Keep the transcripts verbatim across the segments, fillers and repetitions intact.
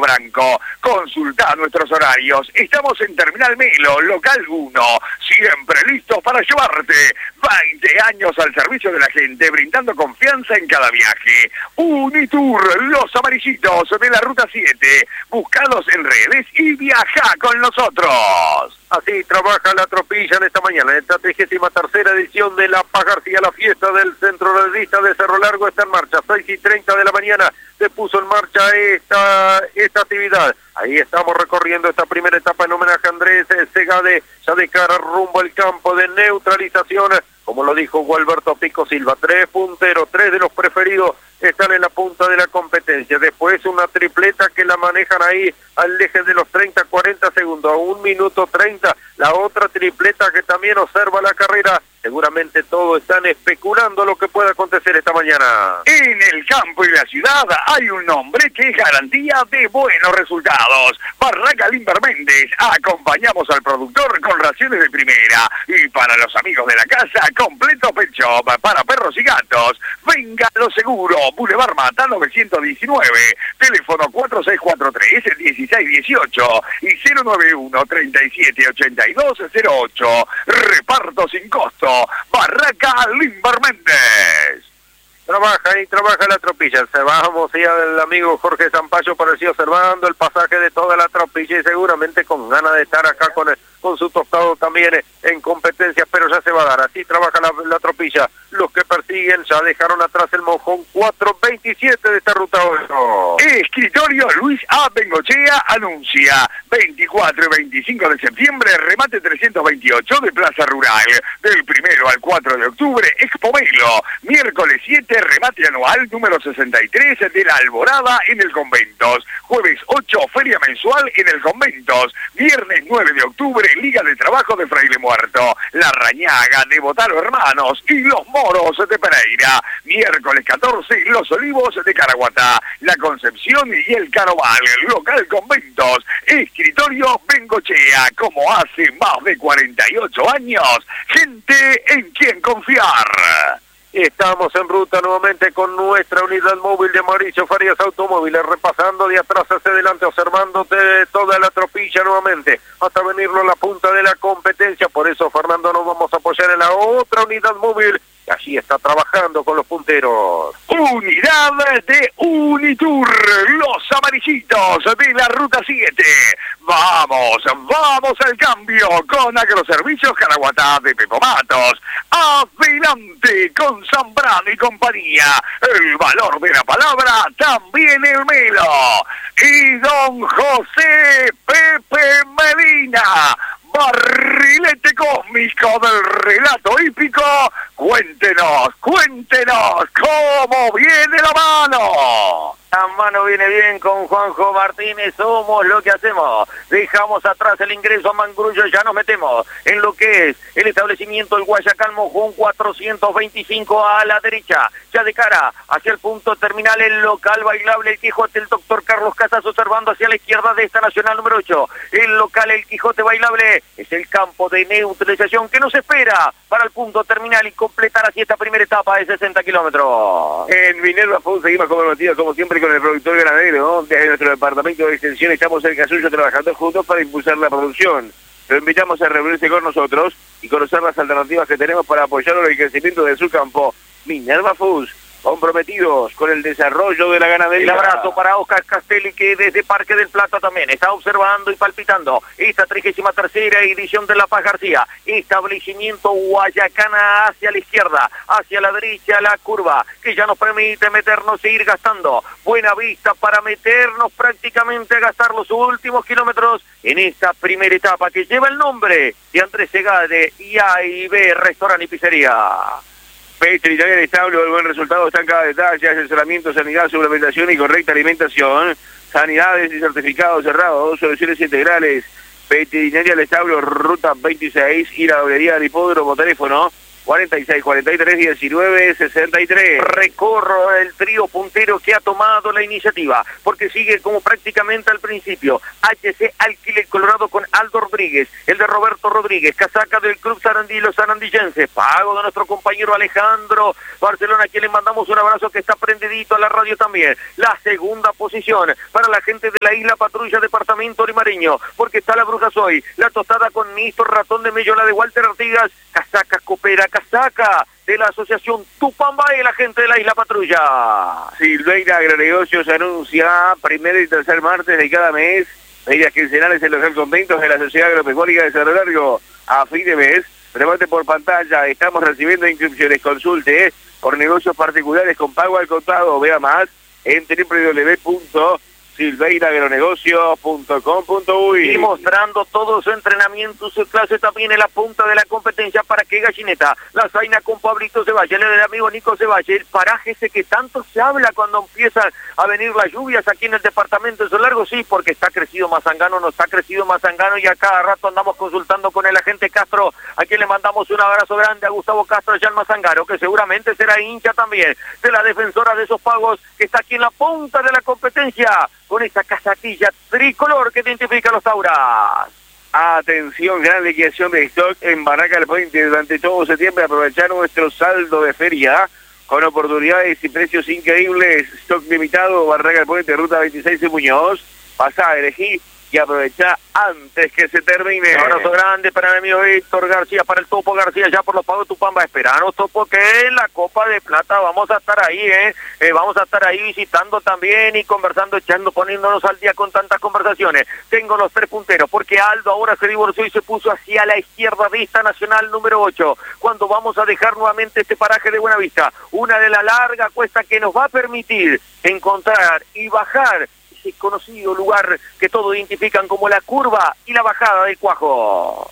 Franco. Consulta nuestros horarios. Estamos en Terminal Melo, local uno. Siempre listos para llevarte. veinte años al servicio de la gente, brindando confianza en cada viaje. Unitur, los amarillitos de la Ruta siete. Buscados en redes y viaja con nosotros. Así trabaja la tropilla en esta mañana. En esta trigésima tercera edición de la Paz García, la fiesta del Centro Realista de Cerro Largo está en marcha. seis y treinta de la mañana se puso en marcha esta, esta actividad. Ahí estamos recorriendo esta primera etapa en homenaje a Andrés Segade, ya de cara rumbo al campo de neutralización. Como lo dijo Gualberto Pico Silva, tres punteros, tres de los preferidos están en la punta de la competencia. Después una tripleta que la manejan ahí al eje de los treinta, cuarenta segundos, a un minuto treinta. La otra tripleta que también observa la carrera. Seguramente todos están especulando lo que pueda acontecer esta mañana. En el campo y la ciudad hay un nombre que es garantía de buenos resultados. Barraca Limber Méndez. Acompañamos al productor con raciones de primera. Y para los amigos de la casa, completo pet shop para perros y gatos. Venga lo seguro. Boulevard Mata novecientos diecinueve. Teléfono cuatro seis cuatro tres, dieciséis dieciocho y cero nueve uno, treinta y siete ochenta y dos cero ocho. Reparto sin costo. Barraca Limber Méndez. Trabaja y trabaja la tropilla. Vamos y el amigo Jorge Zampayo pareció observando el pasaje de toda la tropilla y seguramente con ganas de estar acá con, el, con su tostado también en competencia, pero ya se va a dar. Así trabaja la, la tropilla. Los que persiguen ya dejaron atrás el mojón cuatro veintisiete de esta ruta ocho. Escritorio Luis A. Bengochea anuncia veinticuatro y veinticinco de septiembre, remate trescientos veintiocho de Plaza Rural. Del primero al cuatro de octubre, Expo Melo. Miércoles siete, remate anual número sesenta y tres de la Alborada en el Conventos. Jueves ocho, feria mensual en el Conventos. Viernes nueve de octubre, Liga de Trabajo de Fraile Muerto. La Rañaga de Botaro Hermanos y los Moros de Pereira. Miércoles catorce, Los Olivos de Caraguatá. La Concepción y el Carnaval, local Conventos. Escritorio Bengochea, como hace más de cuarenta y ocho años. Gente en quien confiar. Estamos en ruta nuevamente con nuestra unidad móvil de Mauricio Farías Automóviles, repasando de atrás hacia adelante, observando toda la tropilla nuevamente, hasta venirlo a la punta de la competencia. Por eso, Fernando, nos vamos a apoyar en la otra unidad móvil, que allí está trabajando con los punteros. Unidad de Unitur, los amarillitos de la Ruta siete. Vamos, vamos al cambio con Agroservicios Caraguatá de Pepo Matos. Adelante con Zambrano y compañía. El valor de la palabra, también el Melo. Y don José Pepe Medina, barrilete cósmico del relato hípico. Cuéntenos, cuéntenos cómo viene la mano. La mano viene bien con Juanjo Martínez, somos lo que hacemos. Dejamos atrás el ingreso a Mangrullo, ya nos metemos en lo que es el establecimiento El Guayacán Mojón cuatrocientos veinticinco a la derecha. Ya de cara hacia el punto terminal, el local bailable El Quijote, el doctor Carlos Casas observando hacia la izquierda de esta nacional número ocho. El local El Quijote bailable es el campo de neutralización que nos espera para el punto terminal y completar así esta primera etapa de sesenta kilómetros. En Minerva Food seguimos comprometidos como siempre con el productor ganadero, ¿no? Desde nuestro departamento de extensión estamos cerca suyo trabajando juntos para impulsar la producción. Lo invitamos a reunirse con nosotros y conocer las alternativas que tenemos para apoyar el crecimiento de su campo. Minerva Foods, comprometidos con el desarrollo de la ganadería. El abrazo para Oscar Castelli, que desde Parque del Plata también está observando y palpitando esta trigésima tercera edición de La Paz García. Establecimiento Guayacana hacia la izquierda, hacia la derecha la curva, que ya nos permite meternos e ir gastando. Buena vista para meternos prácticamente a gastar los últimos kilómetros en esta primera etapa que lleva el nombre de Andrés Segade y A y B Restaurante y Pizzería. Petri, Italiana Establo, el buen resultado está en cada detalle, asesoramiento, sanidad, suplementación y correcta alimentación, sanidades y certificados cerrados, soluciones integrales. Veterinaria del Establo, ruta veintiséis, y la doblería del hipódromo, teléfono cuarenta y seis, cuarenta y tres, diecinueve, sesenta y tres. Recorro el trío puntero que ha tomado la iniciativa, porque sigue como prácticamente al principio. H C Alquiler Colorado con Aldo Rodríguez, el de Roberto Rodríguez, casaca del Club Sarandí, los sarandillenses, pago de nuestro compañero Alejandro Barcelona, a quien le mandamos un abrazo, que está prendidito a la radio también. La segunda posición para la gente de la Isla Patrulla, departamento limareño, porque está la Bruja Soy, la tostada con Néstor Ratón de Mello, la de Walter Artigas, casaca Copera, casaca de la asociación Tupambay, la gente de la Isla Patrulla. Silveira Agronegocios anuncia primer y tercer martes de cada mes medidas quincenales en los conventos de la Sociedad Agropecuaria de Cerro Largo. A fin de mes, remate por pantalla, estamos recibiendo inscripciones, consulte por negocios particulares con pago al contado. Vea más en doble u doble u doble u punto silveira agronegocios punto com punto uy. Y mostrando todo su entrenamiento, su clase también en la punta de la competencia para que Gallineta, la zaina con Pablito Cevalle, el del amigo Nico Cevalle, el paraje ese que tanto se habla cuando empiezan a venir las lluvias aquí en el departamento de Cerro Largo, sí, porque está crecido Mazangano, no está crecido Mazangano, y a cada rato andamos consultando con el agente Castro, a quien le mandamos un abrazo grande a Gustavo Castro allá en Mazangano, que seguramente será hincha también de la defensora de esos pagos, que está aquí en la punta de la competencia, con esa casatilla tricolor que identifica a los Tauras. Atención, gran liquidación de stock en Barraca del Puente durante todo septiembre. Aprovechar nuestro saldo de feria con oportunidades y precios increíbles. Stock limitado, Barraca del Puente, ruta veintiséis de Muñoz. Pasá, elegí y aprovecha antes que se termine. Un abrazo grande para mi amigo Víctor García, para el Topo García, ya por los pagos de Tupamba. Esperanos, Topo, que en la Copa de Plata vamos a estar ahí, ¿eh? eh vamos a estar ahí visitando también y conversando, echando, poniéndonos al día con tantas conversaciones. Tengo los tres punteros, porque Aldo ahora se divorció y se puso hacia la izquierda, vista nacional número ocho, cuando vamos a dejar nuevamente este paraje de Buenavista, una de la larga cuesta que nos va a permitir encontrar y bajar ese conocido lugar que todos identifican como la curva y la bajada del Cuajo.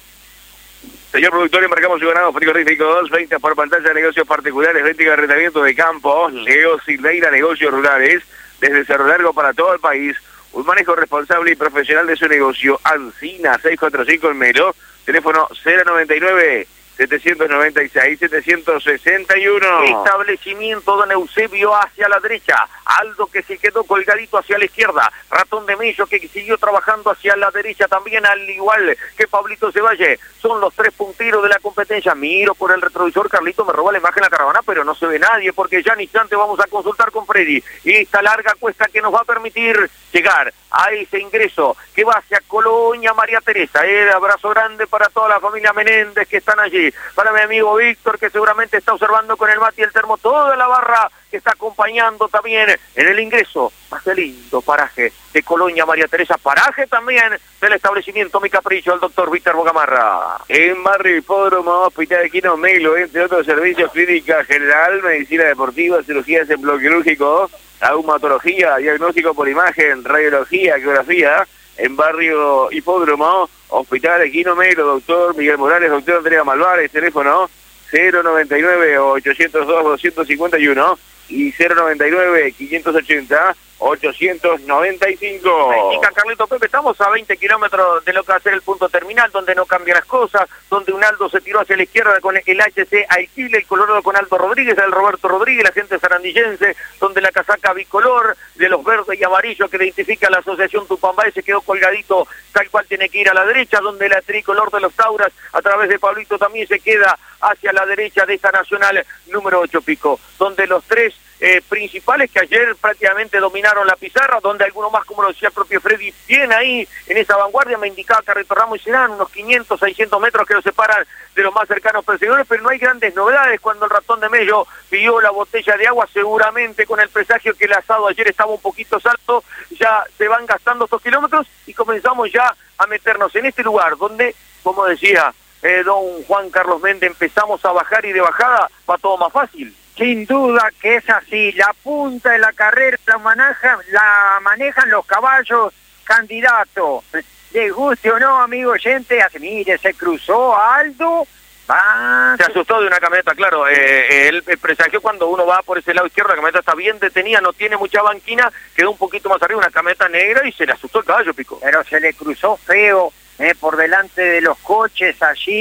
Señor productor, embarcamos su ganado frigorífico dos, veinte por pantalla, negocios particulares, venta y arrendamiento de campo. Leo Silveira, negocios rurales, desde Cerro Largo para todo el país. Un manejo responsable y profesional de su negocio. Ancina, seiscientos cuarenta y cinco en Melo, teléfono cero noventa y nueve, setecientos noventa y seis, setecientos sesenta y uno. Establecimiento Don Eusebio hacia la derecha, Aldo que se quedó colgadito hacia la izquierda, Ratón de Mello que siguió trabajando hacia la derecha también, al igual que Pablito Cevalle. Son los tres punteros de la competencia. Miro por el retrovisor, Carlito me roba la imagen de la caravana, pero no se ve nadie, porque ya en instante vamos a consultar con Freddy y esta larga cuesta que nos va a permitir llegar a ese ingreso que va hacia Colonia María Teresa. El abrazo grande para toda la familia Menéndez que están allí, para mi amigo Víctor, que seguramente está observando con el mate y el termo toda la barra que está acompañando también en el ingreso más lindo paraje de Colonia María Teresa, paraje también del establecimiento Mi Capricho, el doctor Víctor Bogamarra. En Barrio Hipódromo, Hospital de Quino Melo, entre otros servicios, clínica general, medicina deportiva, cirugías en bloque quirúrgico, traumatología, diagnóstico por imagen, radiología, ecografía. En Barrio Hipódromo, Hospital de Quino Melo, doctor Miguel Morales, doctor Andrea Malvares, teléfono cero noventa y nueve, ochocientos dos, doscientos cincuenta y uno y cero noventa y nueve, quinientos ochenta, ochocientos noventa y cinco. Me indica Carlito Pepe, estamos a veinte kilómetros de lo que va a ser el punto terminal, donde no cambian las cosas, donde un Aldo se tiró hacia la izquierda con el H C Alquile, el Colorado con Aldo Rodríguez, el Roberto Rodríguez, la gente sarandillense, donde la casaca bicolor de los verdes y amarillos que identifica la asociación Tupambay se quedó colgadito tal cual tiene que ir a la derecha, donde la tricolor de los Tauras a través de Pablito también se queda hacia la derecha de esta nacional número ocho, Pico, donde los tres eh, principales que ayer prácticamente dominaron la pizarra, donde alguno más, como lo decía el propio Freddy, bien ahí en esa vanguardia, me indicaba Carreto Ramos, y serán unos quinientos, seiscientos metros que los separan de los más cercanos perseguidores, pero no hay grandes novedades. Cuando el Ratón de Mello pidió la botella de agua, seguramente con el presagio que el asado ayer estaba un poquito salto, ya se van gastando estos kilómetros y comenzamos ya a meternos en este lugar donde, como decía eh, don Juan Carlos Méndez, empezamos a bajar y de bajada va todo más fácil. Sin duda que es así, la punta de la carrera la, maneja, la manejan los caballos candidatos. Les guste o no, amigo oyente, así, mire, se cruzó Aldo, va... Se asustó de una camioneta, claro, eh, el, el presagio cuando uno va por ese lado izquierdo, la camioneta está bien detenida, no tiene mucha banquina, quedó un poquito más arriba, una camioneta negra y se le asustó el caballo, Pico. Pero se le cruzó feo, eh, por delante de los coches allí,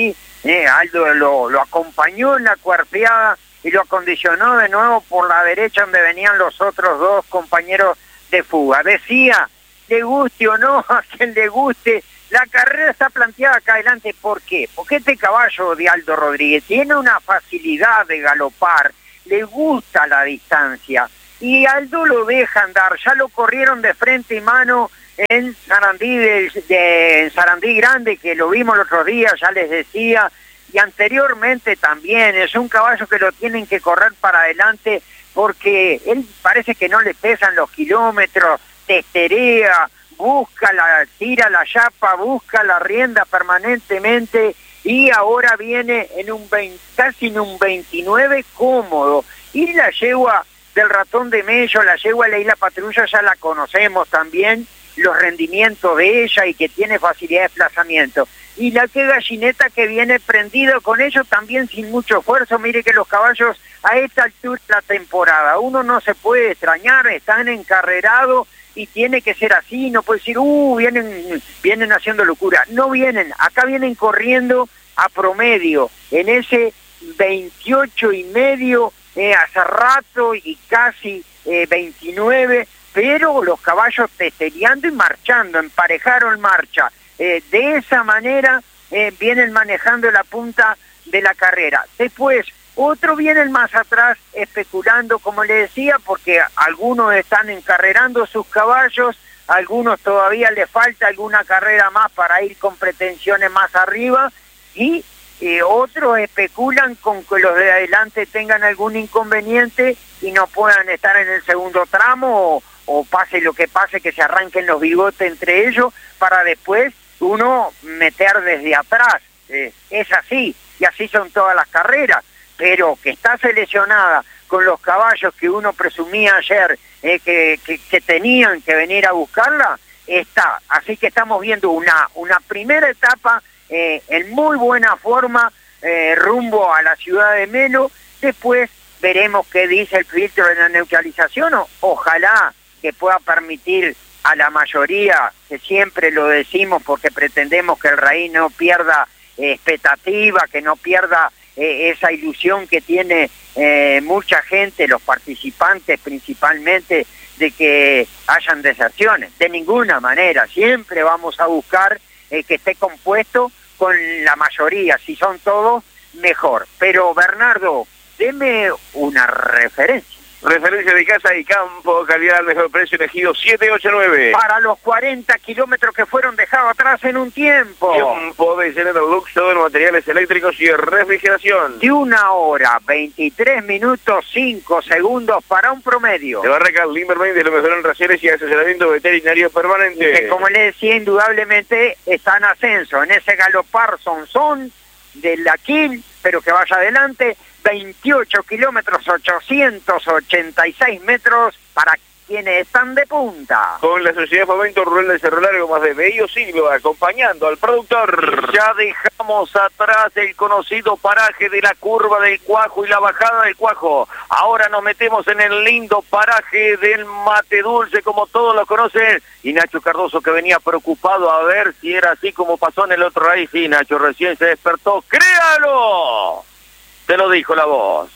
Eh, Aldo lo, lo acompañó en la cuarteada y lo acondicionó de nuevo por la derecha donde venían los otros dos compañeros de fuga. Decía, le guste o no, a quien le guste, la carrera está planteada acá adelante. ¿Por qué? Porque este caballo de Aldo Rodríguez tiene una facilidad de galopar, le gusta la distancia, y Aldo lo deja andar. Ya lo corrieron de frente y mano en Sarandí, de, de, en Sarandí Grande, que lo vimos el otro día, ya les decía, y anteriormente también. Es un caballo que lo tienen que correr para adelante porque él parece que no le pesan los kilómetros, testerea, busca la, tira la chapa, busca la rienda permanentemente, y ahora viene en un veinte, casi en un veintinueve cómodo. Y la yegua del Ratón de Mello, la yegua Leila Patrulla, ya la conocemos también, los rendimientos de ella y que tiene facilidad de desplazamiento. Y la que Gallineta, que viene prendido con ellos también sin mucho esfuerzo. Mire que los caballos a esta altura de la temporada, uno no se puede extrañar, están encarrerados y tiene que ser así. No puede decir, uh, vienen, vienen haciendo locura. No vienen, acá vienen corriendo a promedio, en ese veintiocho y medio, eh, hace rato, y casi eh, veintinueve, pero los caballos testereando y marchando, emparejaron marcha. Eh, de esa manera eh, vienen manejando la punta de la carrera. Después, otros vienen más atrás especulando, como le decía, porque algunos están encarrerando sus caballos, algunos todavía les falta alguna carrera más para ir con pretensiones más arriba, y eh, otros especulan con que los de adelante tengan algún inconveniente y no puedan estar en el segundo tramo, o, o pase lo que pase, que se arranquen los bigotes entre ellos, para después uno meter desde atrás. Eh, es así, y así son todas las carreras, pero que está seleccionada con los caballos que uno presumía ayer eh, que, que, que tenían que venir a buscarla, está. Así que estamos viendo una, una primera etapa eh, en muy buena forma, eh, rumbo a la ciudad de Melo. Después veremos qué dice el filtro de la neutralización, o, ojalá que pueda permitir a la mayoría, que siempre lo decimos porque pretendemos que el raíz no pierda eh, expectativa, que no pierda eh, esa ilusión que tiene eh, mucha gente, los participantes principalmente, de que hayan deserciones. De ninguna manera, siempre vamos a buscar eh, que esté compuesto con la mayoría. Si son todos, mejor. Pero Bernardo, deme una referencia. Referencia de casa y campo, calidad al mejor precio, elegido siete ocho nueve. Para los cuarenta kilómetros que fueron dejados atrás en un tiempo. Tiempo de Electrolux de materiales eléctricos y refrigeración. De una hora, veintitrés minutos, cinco segundos para un promedio. De Barracas Limberman, de lo mejor en raciones y asesoramiento veterinario permanente. Que, como le decía, indudablemente está en ascenso, en ese galopar son son del Aquil, pero que vaya adelante. Veintiocho kilómetros, ochocientos ochenta y seis metros para quienes están de punta. Con la Sociedad Fomento Rural de Cerro Largo, más de medio siglo acompañando al productor. Ya dejamos atrás el conocido paraje de la curva del Cuajo y la bajada del Cuajo. Ahora nos metemos en el lindo paraje del Mate Dulce, como todos lo conocen. Y Nacho Cardoso, que venía preocupado a ver si era así como pasó en el otro raíz. Sí, Nacho recién se despertó. ¡Créalo! Te lo dijo la voz.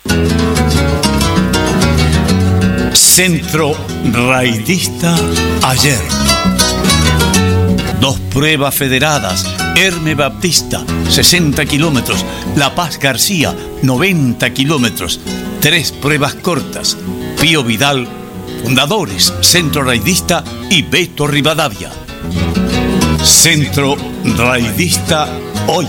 Centro Raidista ayer. Dos pruebas federadas. Herme Baptista, sesenta kilómetros. La Paz García, noventa kilómetros. Tres pruebas cortas. Pío Vidal, fundadores, Centro Raidista y Beto Rivadavia. Centro Raidista hoy.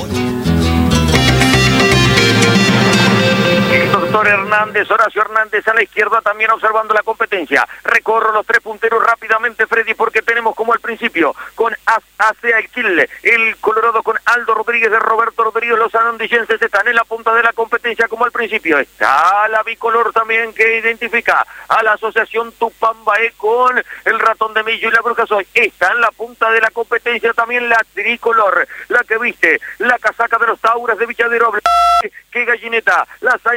Doctor Hernández, Horacio Hernández a la izquierda también observando la competencia. Recorro los tres punteros rápidamente, Freddy, porque tenemos como al principio con Acea Alquil, el Colorado con Aldo Rodríguez, de Roberto Rodríguez. Los anondillenses están en la punta de la competencia como al principio. Está la bicolor también, que identifica a la asociación Tupambaé con el Ratón de Millo y la Bruja Soy. Está en la punta de la competencia también la tricolor, la que viste la casaca de los Tauras de Villadero. Que Gallineta, la Zaina con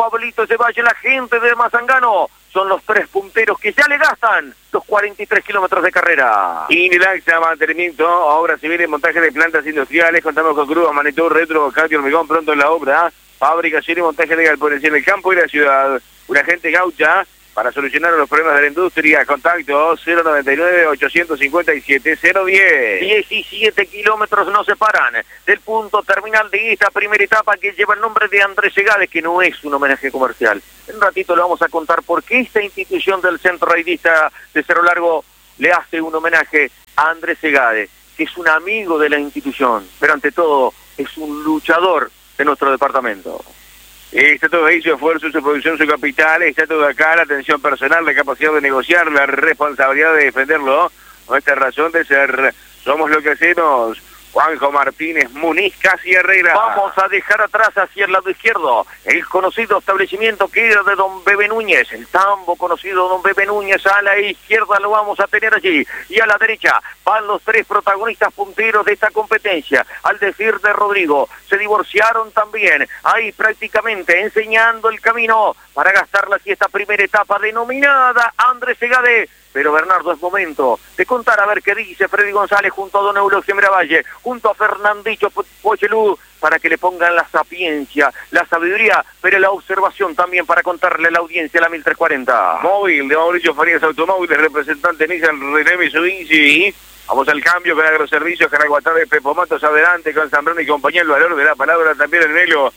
Pablito Ceballos, la gente de Mazangano. Son los tres punteros que ya le gastan los cuarenta y tres kilómetros de carrera. Inilaxa, mantenimiento, ahora se viene montaje de plantas industriales, contamos con grúas, manitou, retro, cambio, hormigón, pronto en la obra, fabricación y montaje de galpones en el campo y la ciudad. Un agente gaucha para solucionar los problemas de la industria. Contacto cero noventa y nueve, ochocientos cincuenta y siete, cero diez. diecisiete kilómetros nos separan del punto terminal de esta primera etapa que lleva el nombre de Andrés Segades, que no es un homenaje comercial. En un ratito le vamos a contar por qué esta institución del Centro Raidista de Cerro Largo le hace un homenaje a Andrés Segades, que es un amigo de la institución, pero ante todo es un luchador de nuestro departamento. Está todo ahí, su esfuerzo, su producción, su capital, está todo acá, la atención personal, la capacidad de negociar, la responsabilidad de defenderlo, nuestra razón de ser. Somos lo que hacemos. Juanjo Martínez, Muniz, Casi Herrera. Vamos a dejar atrás hacia el lado izquierdo el conocido establecimiento que era de don Bebe Núñez, el tambo conocido don Bebe Núñez. A la izquierda lo vamos a tener allí, y a la derecha van los tres protagonistas punteros de esta competencia. Al decir de Rodrigo, se divorciaron también, ahí prácticamente enseñando el camino para gastarla así esta primera etapa denominada Andrés Segades. Pero Bernardo, es momento de contar a ver qué dice Freddy González junto a don Eulogio Miravalle, junto a Fernandito Pochelú, para que le pongan la sapiencia, la sabiduría, pero la observación también para contarle a la audiencia la mil trescientos cuarenta. Móvil de Mauricio Farías Automóviles, representante Nissan René Mitsubishi. Vamos al cambio con Agroservicios, Caraguatá de Pepo Matos, adelante con Zambrano y compañía. El valor de la palabra también el Melo.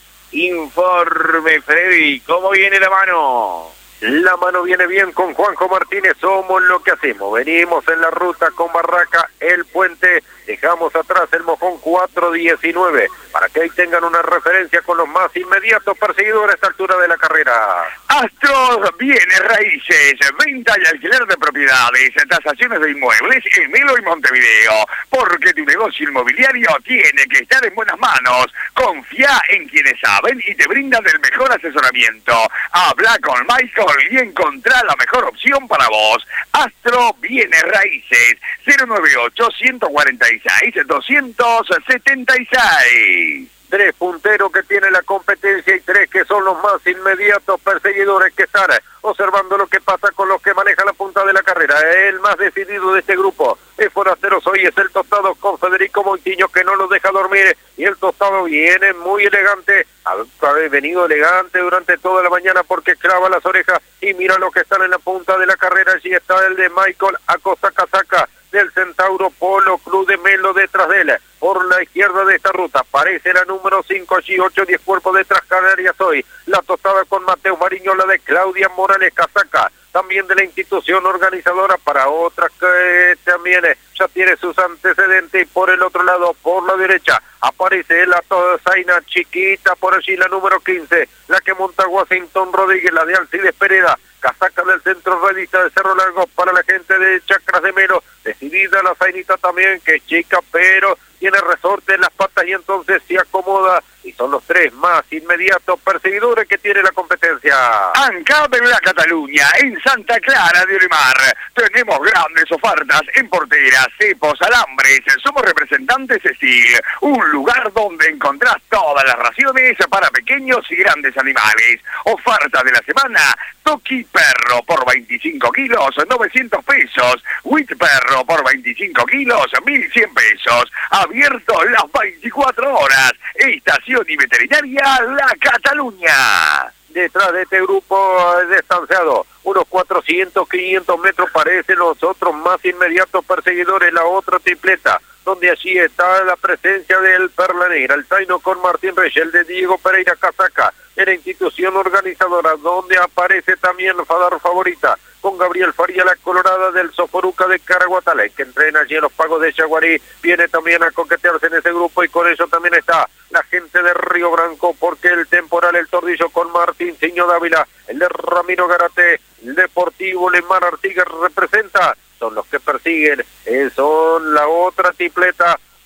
Informe, Freddy, ¿cómo viene la mano? La mano viene bien con Juanjo Martínez, somos lo que hacemos. Venimos en la ruta con Barraca, El Puente, dejamos atrás el Mojón cuatro diecinueve, para que ahí tengan una referencia con los más inmediatos perseguidores a esta altura de la carrera. Astros Bienes Raíces, venta y alquiler de propiedades, tasaciones de inmuebles en Melo y Montevideo, porque tu negocio inmobiliario tiene que estar en buenas manos. Confía en quienes saben y te brindan el mejor asesoramiento. Habla con Michael y encontrá la mejor opción para vos. Astro Bienes Raíces, cero noventa y ocho, ciento cuarenta y seis, doscientos setenta y seis. Tres punteros que tiene la competencia y tres que son los más inmediatos perseguidores que están observando lo que pasa con los que manejan la punta de la carrera. El más decidido de este grupo es Forasteros, hoy es el Tostado con Federico Montiño, que no lo deja dormir, y el Tostado viene muy elegante, ha venido elegante durante toda la mañana porque clava las orejas y mira lo que están en la punta de la carrera. Allí está el de Michael Acosta Casaca del Centauro Polo Club de Melo detrás de él. Por la izquierda de esta ruta aparece la número cinco, allí ocho diez cuerpos detrás Canarias hoy. La Tostada con Mateo Mariño, la de Claudia Morales Casaca, también de la institución organizadora, para otra que también ya tiene sus antecedentes. Y por el otro lado, por la derecha, aparece la Zaina chiquita, por allí la número quince, la que monta Washington Rodríguez, la de Alcides Pereda, Casaca del Centro Raidista de Cerro Largo para la gente de Chacras de Melo. Decidida la Zainita también, que es chica, pero tiene resorte en las patas y entonces se acomoda. Y son los tres más inmediatos perseguidores que tiene la competencia. ANCAP en la Cataluña, en Santa Clara de Olimar. Tenemos grandes ofertas en porteras, cepos, alambres. Somos representantes Steel, un lugar donde encontrás todas las raciones para pequeños y grandes animales. Oferta de la semana: Toki Perro por veinticinco kilos, novecientos pesos. Wheat Perro por veinticinco kilos, mil cien pesos. Abierto las veinticuatro horas. Estación y Veterinaria La Cataluña. Detrás de este grupo distanciado, unos cuatrocientos, quinientos metros, parecen los otros más inmediatos perseguidores, la otra tripleta, donde allí está la presencia del Perla Negra, el Taino con Martín Reyes, el de Diego Pereira Casaca, en la institución organizadora, donde aparece también Fadar Favorita, con Gabriel Faría, la colorada del Soforuca de Caraguatala, que entrena allí en los Pagos de Chaguarí, viene también a coquetearse en ese grupo, y con eso también está la gente de Río Branco, porque el Temporal, el Tordillo con Martín Ciño Dávila, el de Ramiro Garate, el Deportivo Lemar Artigas representa, son los que persiguen, eh, son la otra tripleta,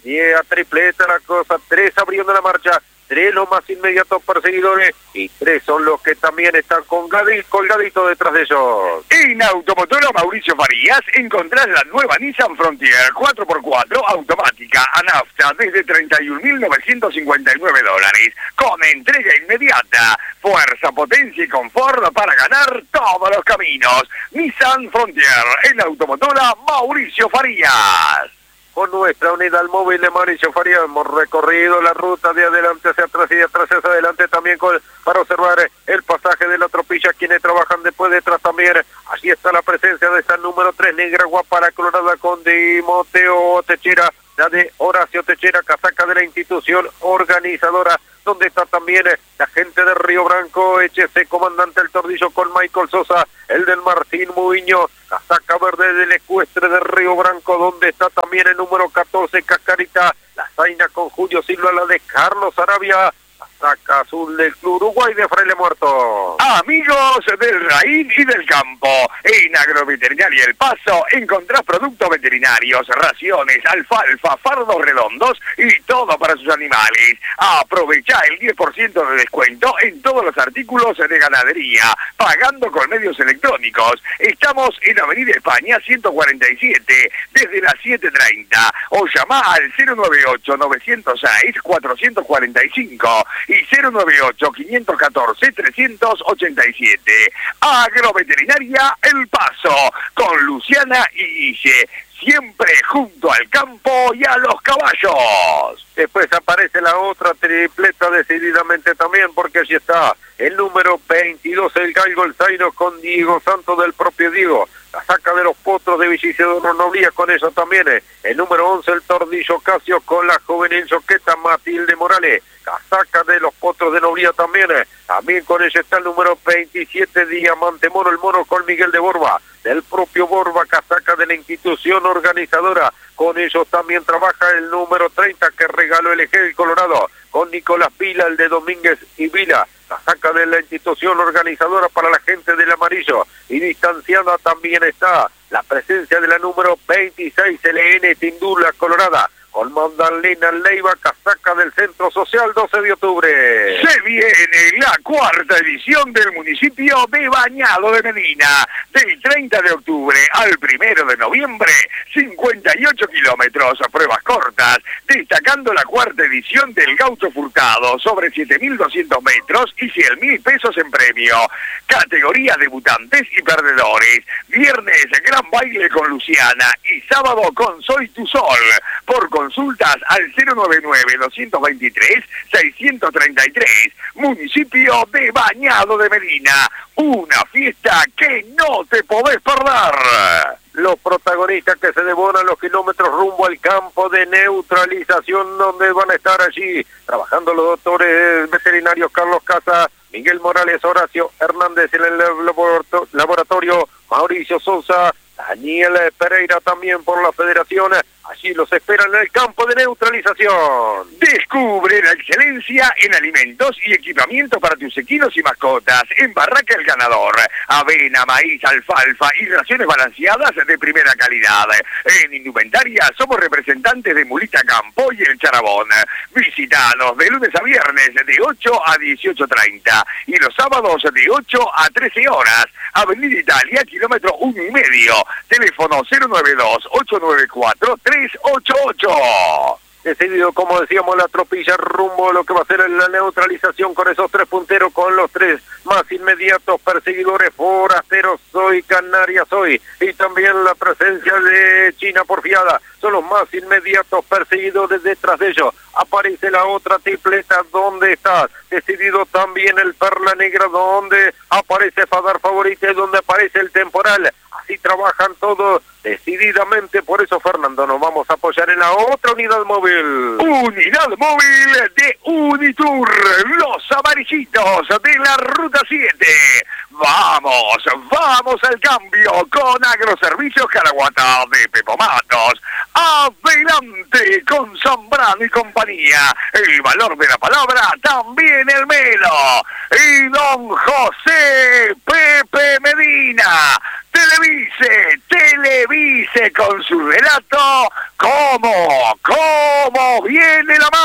Y a tripleta la cosa, tres abriendo la marcha, tres los más inmediatos perseguidores y tres son los que también están colgaditos detrás de ellos. En Automotora Mauricio Farías encontrás la nueva Nissan Frontier cuatro por cuatro automática a nafta desde treinta y un mil novecientos cincuenta y nueve dólares, con entrega inmediata, fuerza, potencia y confort para ganar todos los caminos. Nissan Frontier en Automotora Mauricio Farías. Con nuestra unidad móvil de Mauricio Farías hemos recorrido la ruta de adelante hacia atrás y de atrás hacia adelante también con, para observar el pasaje de la tropilla, quienes trabajan después detrás también. Allí está la presencia de esta número tres, negra guapara colorada con Timoteo Techera, la de Horacio Techera, casaca de la institución organizadora, donde está también la gente de Río Branco, H C, comandante el Tordillo con Michael Sosa, el del Martín Muiño, casaca verde del Ecuestre de Río Branco, donde está también el número catorce, Cascarita, la Zaina con Julio Silva, la de Carlos Arabia, casaca azul del Club Uruguay de Fraile Muerto. Amigos del raíz y del campo, en Agroveterinaria El Paso encontrás productos veterinarios, raciones, alfalfa, fardos redondos y todo para sus animales. Aprovecha el diez por ciento de descuento en todos los artículos de ganadería, pagando con medios electrónicos. Estamos en Avenida España ciento cuarenta y siete, desde las siete treinta, o llama al cero nueve ocho, nueve cero seis, cuatro cuatro cinco y cero nueve ocho, cinco uno cuatro, tres ocho siete. Agroveterinaria El Paso, con Luciana y Guille, siempre junto al campo y a los caballos. Después aparece la otra tripleta decididamente también, porque allí está el número veintidós, el Galgo El Zaino con Diego Santos del propio Diego, la saca de los potros de Villicedo Noblía con eso también, el número once, el Tordillo Casio con la juvenil Choqueta Matilde Morales, casaca de los potros de Noblía también, también con ella está el número veintisiete, Diamante Moro, el Moro con Miguel de Borba, del propio Borba, casaca de la institución organizadora, con ellos también trabaja el número treinta que regaló el Eje del Colorado, con Nicolás Vila, el de Domínguez y Vila, casaca de la institución organizadora para la gente del amarillo, y distanciada también está la presencia de la número veintiséis, L N Tindula Colorada, con Magdalena Leiva, casaca del Centro Social doce de octubre. Se viene la cuarta edición del municipio de Bañado de Medina, del treinta de octubre al primero de noviembre, cincuenta y ocho kilómetros, pruebas cortas, destacando la cuarta edición del Gaucho Furtado, sobre siete mil doscientos metros y cien mil pesos en premio. Categoría debutantes y perdedores. Viernes, gran baile con Luciana y sábado con Soy Tu Sol. Por consultas al cero nueve nueve, dos dos tres, seis tres tres. Municipio de Bañado de Medina. Una fiesta que no te podés perder. Los protagonistas que se devoran los kilómetros rumbo al campo de neutralización, donde van a estar allí trabajando los doctores veterinarios Carlos Casa, Miguel Morales, Horacio Hernández en el laboratorio, Mauricio Sosa, Daniel Pereira también por la federación. Allí los esperan en el campo de neutralización. Descubre la excelencia en alimentos y equipamiento para tus equinos y mascotas en Barraca El Ganador. Avena, maíz, alfalfa y raciones balanceadas de primera calidad. En indumentaria somos representantes de Mulita Campo y El Charabón. Visítanos de lunes a viernes de ocho a dieciocho treinta y los sábados de ocho a trece horas. Avenida Italia, kilómetro uno y medio. Teléfono cero nueve dos, ocho nueve cuatro, tres ocho ocho. Decidido, como decíamos, la tropilla rumbo a lo que va a ser la neutralización con esos tres punteros, con los tres más inmediatos perseguidores, Forasteros Soy, Canarias Soy, y también la presencia de China Porfiada, son los más inmediatos perseguidores. Detrás de ellos aparece la otra tripleta, donde está decidido también el Perla Negra, donde aparece Fadar Favorita y donde aparece el Temporal. Así trabajan todos decididamente, por eso, Fernando, nos vamos a apoyar en la otra unidad móvil. Unidad móvil de Unitur, los amarillitos de la Ruta siete. Vamos, vamos al cambio con Agroservicios Caraguatá de Pepo Matos. Adelante con Zambrano y compañía. El valor de la palabra, también el melo. Y don José Pepe Medina. Televise, televise con su relato como, como Somos viene la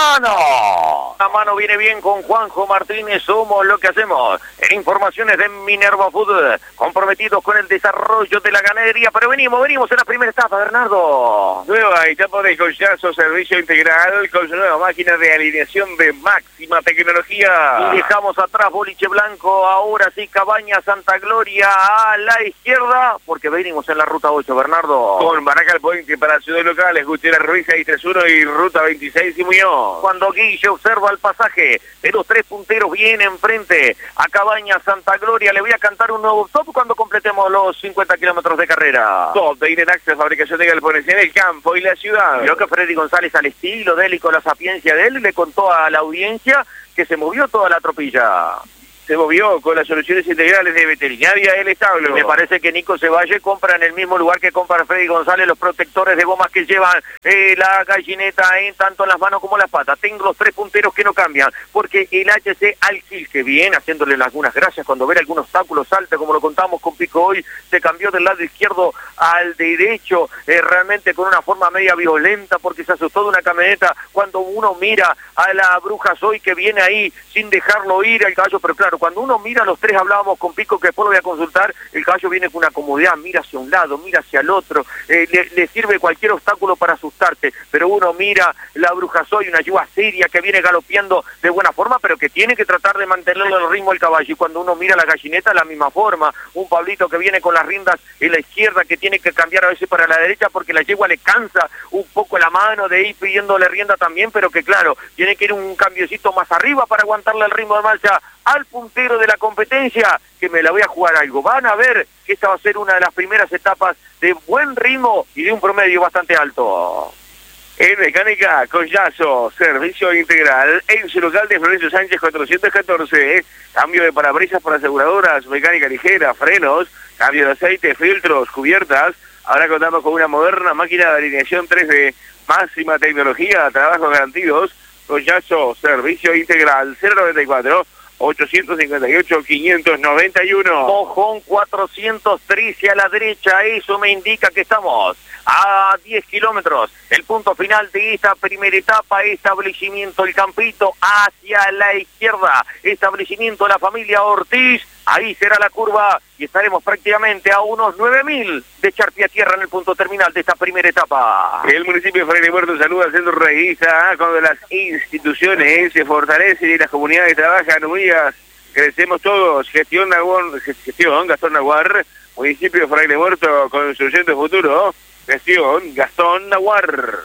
mano. La mano viene bien con Juanjo Martínez, somos lo que hacemos. En informaciones de Minerva Food, comprometidos con el desarrollo de la ganadería, pero venimos, venimos en la primera etapa, Bernardo. Nueva etapa de Collazo Servicio Integral con su nueva máquina de alineación de máxima tecnología. Y dejamos atrás Boliche Blanco, ahora sí Cabaña Santa Gloria a la izquierda, porque venimos en la ruta ocho, Bernardo. Con Baracal Puente para ciudades locales, Gutiérrez Ruiz seiscientos treinta y uno y ruta veintiséis y Muñoz. Cuando Guille observa el pasaje de los tres punteros bien enfrente a Cabaña Santa Gloria, le voy a cantar un nuevo top cuando completemos los cincuenta kilómetros de carrera. Top de Inenax, fabricación de galpones en el campo y la ciudad. Creo que Freddy González, al estilo de él y con la sapiencia de él, le contó a la audiencia que se movió toda la tropilla. Se movió con las soluciones integrales de veterinaria el establo. Me parece que Nico Cevalle compra en el mismo lugar que compra Freddy González los protectores de gomas que llevan eh, la gallineta en tanto en las manos como en las patas. Tengo los tres punteros que no cambian, porque el H C Alquil, que viene haciéndole algunas gracias cuando ve algún obstáculo, salta, como lo contamos con Pico hoy, se cambió del lado izquierdo al derecho, eh, realmente con una forma media violenta, porque se asustó de una camioneta cuando uno mira a la Bruja Soy que viene ahí sin dejarlo ir al caballo, pero claro, cuando uno mira, los tres hablábamos con Pico, que después lo voy a consultar, el caballo viene con una comodidad, mira hacia un lado, mira hacia el otro, eh, le, le sirve cualquier obstáculo para asustarte, pero uno mira la Bruja Soy, una yuba seria que viene galopeando de buena forma, pero que tiene que tratar de mantenerle el ritmo al caballo, y cuando uno mira la gallineta, la misma forma, un Pablito que viene con las riendas en la izquierda, que tiene que cambiar a veces para la derecha, porque la yegua le cansa un poco la mano de ir pidiéndole rienda también, pero que claro, tiene que ir un cambiecito más arriba para aguantarle el ritmo de marcha al puntero de la competencia, que me la voy a jugar algo. Van a ver que esta va a ser una de las primeras etapas de buen ritmo y de un promedio bastante alto. En Mecánica Collazo, servicio integral, en su local de Florencio Sánchez cuatrocientos catorce, cambio de parabrisas para aseguradoras, mecánica ligera, frenos, cambio de aceite, filtros, cubiertas. Ahora contamos con una moderna máquina de alineación tres D, máxima tecnología, trabajos garantidos. Collazo, servicio integral, cero noventa y cuatro, ochocientos cincuenta y ocho, quinientos noventa y uno. Mojón cuatrocientos trece a la derecha, eso me indica que estamos a diez kilómetros. El punto final de esta primera etapa, establecimiento El Campito hacia la izquierda, establecimiento La Familia Ortiz, ahí será la curva y estaremos prácticamente a unos nueve mil de Charpia Tierra en el punto terminal de esta primera etapa. El municipio de Fraile Muerto saluda al centro raíza, cuando las instituciones se fortalecen y las comunidades trabajan unidas, crecemos todos. Gestión Naguar, gestión Gastón Naguar, municipio de Fraile Muerto, construyendo futuro. Gestión Gastón Naguar.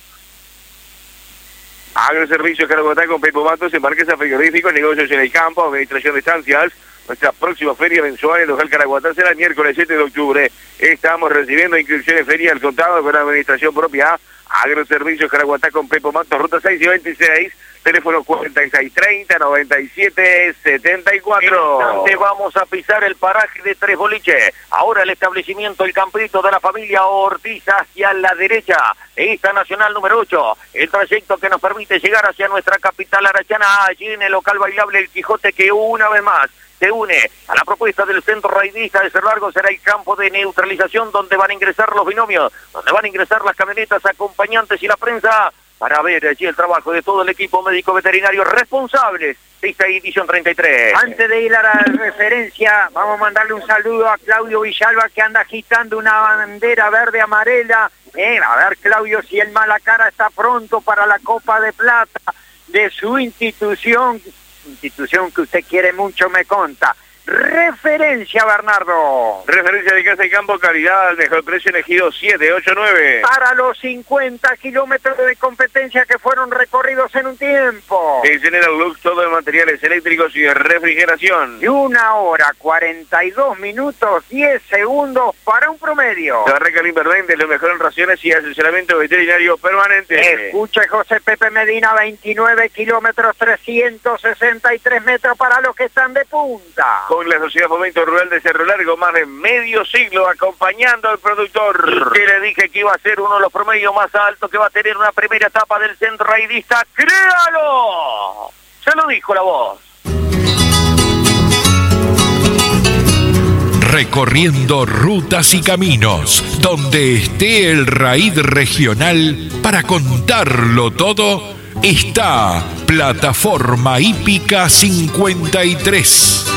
Agroservicios Carabotá con Pepo Matos, embarques frigoríficos, negocios en el campo, administración de estancias. Nuestra próxima feria mensual en local Caraguatá será el miércoles siete de octubre. Estamos recibiendo inscripciones feria al contado con la administración propia. Agroservicios Caraguatá con Pepo Matos, ruta seis y veintiséis, teléfono cuarenta y seis treinta, noventa y siete setenta y cuatro. Te vamos a pisar el paraje de Tres Boliches. Ahora el establecimiento El Campito de la Familia Ortiz hacia la derecha. Esta nacional número ocho. El trayecto que nos permite llegar hacia nuestra capital arachana, allí en el local bailable El Quijote, que una vez más se une a la propuesta del centro raidista de Cerro Largo. Será el campo de neutralización donde van a ingresar los binomios, donde van a ingresar las camionetas acompañantes y la prensa, para ver allí el trabajo de todo el equipo médico veterinario responsables de esta edición treinta y tres. Antes de ir a la referencia, vamos a mandarle un saludo a Claudio Villalba, que anda agitando una bandera verde amarela. Eh, a ver, Claudio, si el Malacara está pronto para la Copa de Plata de su institución, institución que usted quiere mucho, me conta. Referencia, Bernardo. Referencia de casa y campo, calidad al mejor precio, elegido siete ocho nueve. Para los cincuenta kilómetros de competencia que fueron recorridos en un tiempo. En General Lux, todo de materiales eléctricos y de refrigeración. Y una hora, cuarenta y dos minutos, diez segundos para un promedio. La Recal Inverdente, lo mejor en raciones y asesoramiento veterinario permanente. Escuche, José Pepe Medina, veintinueve kilómetros, trescientos sesenta y tres metros para los que están de punta. Con la Sociedad Fomento Rural de Cerro Largo, más de medio siglo acompañando al productor. Que le dije que iba a ser uno de los promedios más altos que va a tener una primera etapa del centro raidista. ¡Créalo! Se lo dijo la voz. recorriendo rutas y caminos, donde esté el raíz regional para contarlo todo, está Plataforma Hípica cincuenta y tres.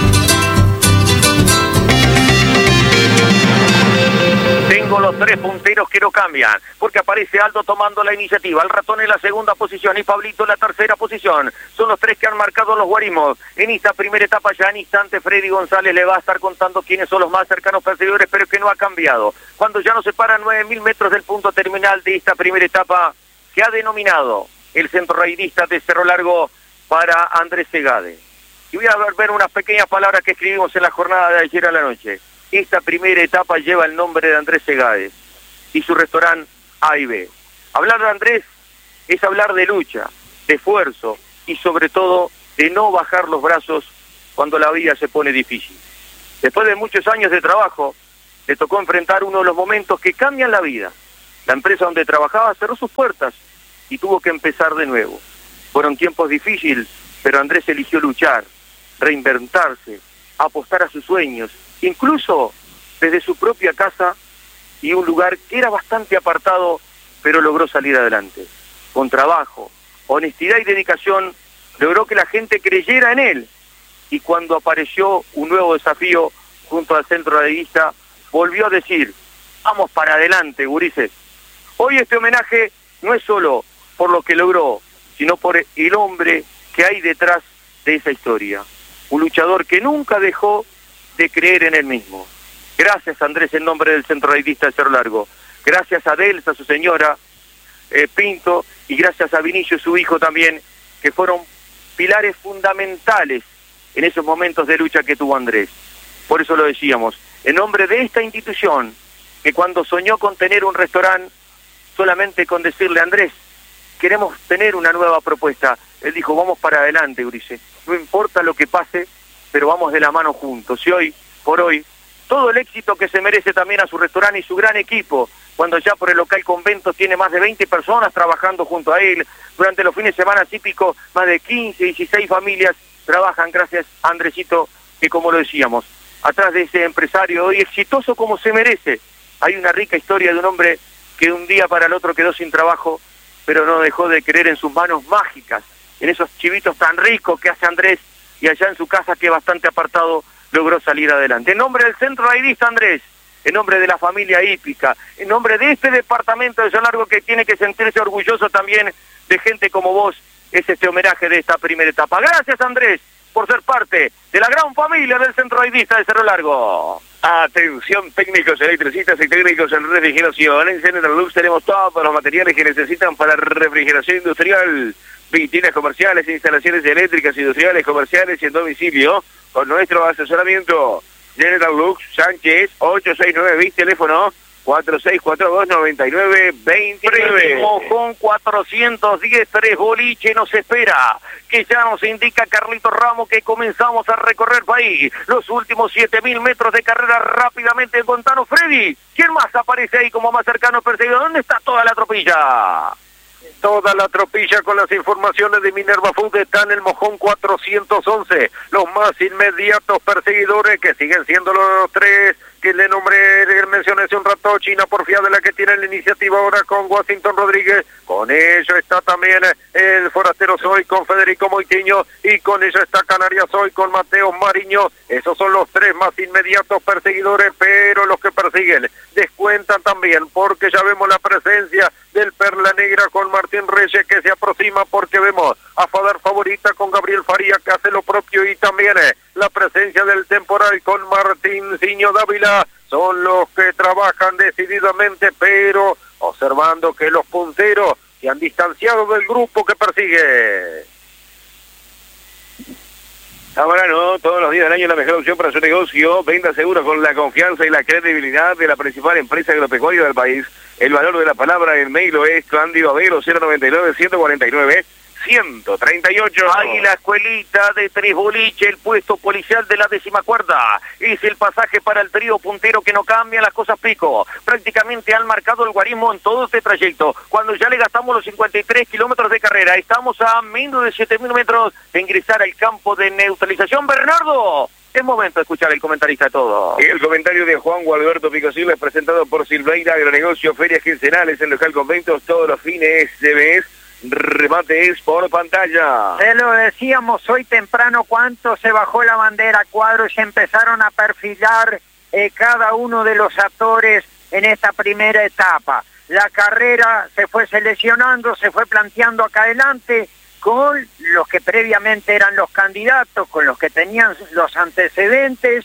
Tengo los tres punteros que no cambian, porque aparece Aldo tomando la iniciativa, el ratón en la segunda posición y Pablito en la tercera posición. Son los tres que han marcado los guarismos. En esta primera etapa ya en instante Freddy González le va a estar contando quiénes son los más cercanos perseguidores, pero que no ha cambiado. Cuando ya nos separan nueve mil metros del punto terminal de esta primera etapa, que ha denominado el centro raidista de Cerro Largo para Andrés Segade. Y voy a ver unas pequeñas palabras que escribimos en la jornada de ayer a la noche. Esta primera etapa lleva el nombre de Andrés Segade y su restaurante A y B. Hablar de Andrés es hablar de lucha, de esfuerzo y sobre todo de no bajar los brazos cuando la vida se pone difícil. Después de muchos años de trabajo, le tocó enfrentar uno de los momentos que cambian la vida. La empresa donde trabajaba cerró sus puertas y tuvo que empezar de nuevo. Fueron tiempos difíciles, pero Andrés eligió luchar, reinventarse, apostar a sus sueños, incluso desde su propia casa y un lugar que era bastante apartado, pero logró salir adelante. Con trabajo, honestidad y dedicación, logró que la gente creyera en él. Y cuando apareció un nuevo desafío junto al centro raidista, volvió a decir: vamos para adelante, gurises. Hoy este homenaje no es solo por lo que logró, sino por el hombre que hay detrás de esa historia. Un luchador que nunca dejó de creer en él mismo. Gracias, Andrés, en nombre del centro raidista de Cerro Largo. Gracias a Delsa, su señora, eh, Pinto, y gracias a Vinicio, su hijo también, que fueron pilares fundamentales en esos momentos de lucha que tuvo Andrés. Por eso lo decíamos, en nombre de esta institución, que cuando soñó con tener un restaurante, solamente con decirle: Andrés, queremos tener una nueva propuesta, él dijo: vamos para adelante, Ulises, no importa lo que pase, pero vamos de la mano juntos. Y hoy, por hoy, todo el éxito que se merece también a su restaurante y su gran equipo, cuando ya por el local convento tiene más de veinte personas trabajando junto a él. Durante los fines de semana típicos, más de quince, dieciséis familias trabajan gracias a Andresito, que como lo decíamos, atrás de ese empresario hoy exitoso como se merece, hay una rica historia de un hombre que de un día para el otro quedó sin trabajo, pero no dejó de creer en sus manos mágicas, en esos chivitos tan ricos que hace Andrés, y allá en su casa, que bastante apartado, logró salir adelante. En nombre del centro raidista, Andrés, en nombre de la familia hípica, en nombre de este departamento de Cerro Largo, que tiene que sentirse orgulloso también de gente como vos, es este homenaje de esta primera etapa. Gracias, Andrés, por ser parte de la gran familia del centro raidista de Cerro Largo. Atención, técnicos electricistas y técnicos en refrigeración. En General Lux tenemos todos los materiales que necesitan para refrigeración industrial, vitrinas comerciales, instalaciones eléctricas, industriales, comerciales y en domicilio, con nuestro asesoramiento. General Lux, Sánchez, ocho seis nueve, teléfono cuatro seis cuatro dos, nueve nueve dos nueve. Mojón cuatrocientos diez, tres boliche nos espera, que ya nos indica Carlito Ramos que comenzamos a recorrer país. Los últimos siete mil metros de carrera rápidamente en Fontano. Freddy, ¿quién más aparece ahí como más cercano perseguido? ¿Dónde está toda la tropilla? Toda la tropilla con las informaciones de Minerva Food está en el Mojón cuatrocientos once. Los más inmediatos perseguidores, que siguen siendo los tres que le nombré, le mencioné hace un rato, China Porfía, de la que tiene la iniciativa ahora con Washington Rodríguez. Con ello está también el Forastero Soy con Federico Moitiño, y con ello está Canarias Soy con Mateo Mariño. Esos son los tres más inmediatos perseguidores, pero los que persiguen descuentan también, porque ya vemos la presencia del Perla Negra con Martín Reyes, que se aproxima, porque vemos a Fadar Favorita con Gabriel Faría, que hace lo propio, y también eh, la presencia del Temporal con Martín Ciño Dávila. Son los que trabajan decididamente, pero observando que los punteros se han distanciado del grupo que persigue. Ahora no, todos los días del año la mejor opción para su negocio. Venda seguro con la confianza y la credibilidad de la principal empresa agropecuaria del país. El valor de la palabra en mail es Cándido Avero, cero noventa y nueve, ciento cuarenta y nueve, ciento treinta y ocho. Ahí la escuelita de Tres Boliche, el puesto policial de la décima cuarta. Es el pasaje para el trío puntero que no cambia las cosas pico. Prácticamente han marcado el guarismo en todo este trayecto. Cuando ya le gastamos los cincuenta y tres kilómetros de carrera, estamos a menos de siete mil metros de ingresar al campo de neutralización. Bernardo, Es momento de escuchar el comentarista de todo. El comentario de Juan Gualberto Picosilla es presentado por Silveira Agronegocio, ferias quincenales en local conventos todos los fines de mes. Remate es por pantalla. Se lo decíamos hoy temprano cuánto se bajó la bandera cuadro y se empezaron a perfilar eh, cada uno de los actores en esta primera etapa. La carrera se fue seleccionando, se fue planteando acá adelante con los que previamente eran los candidatos, con los que tenían los antecedentes,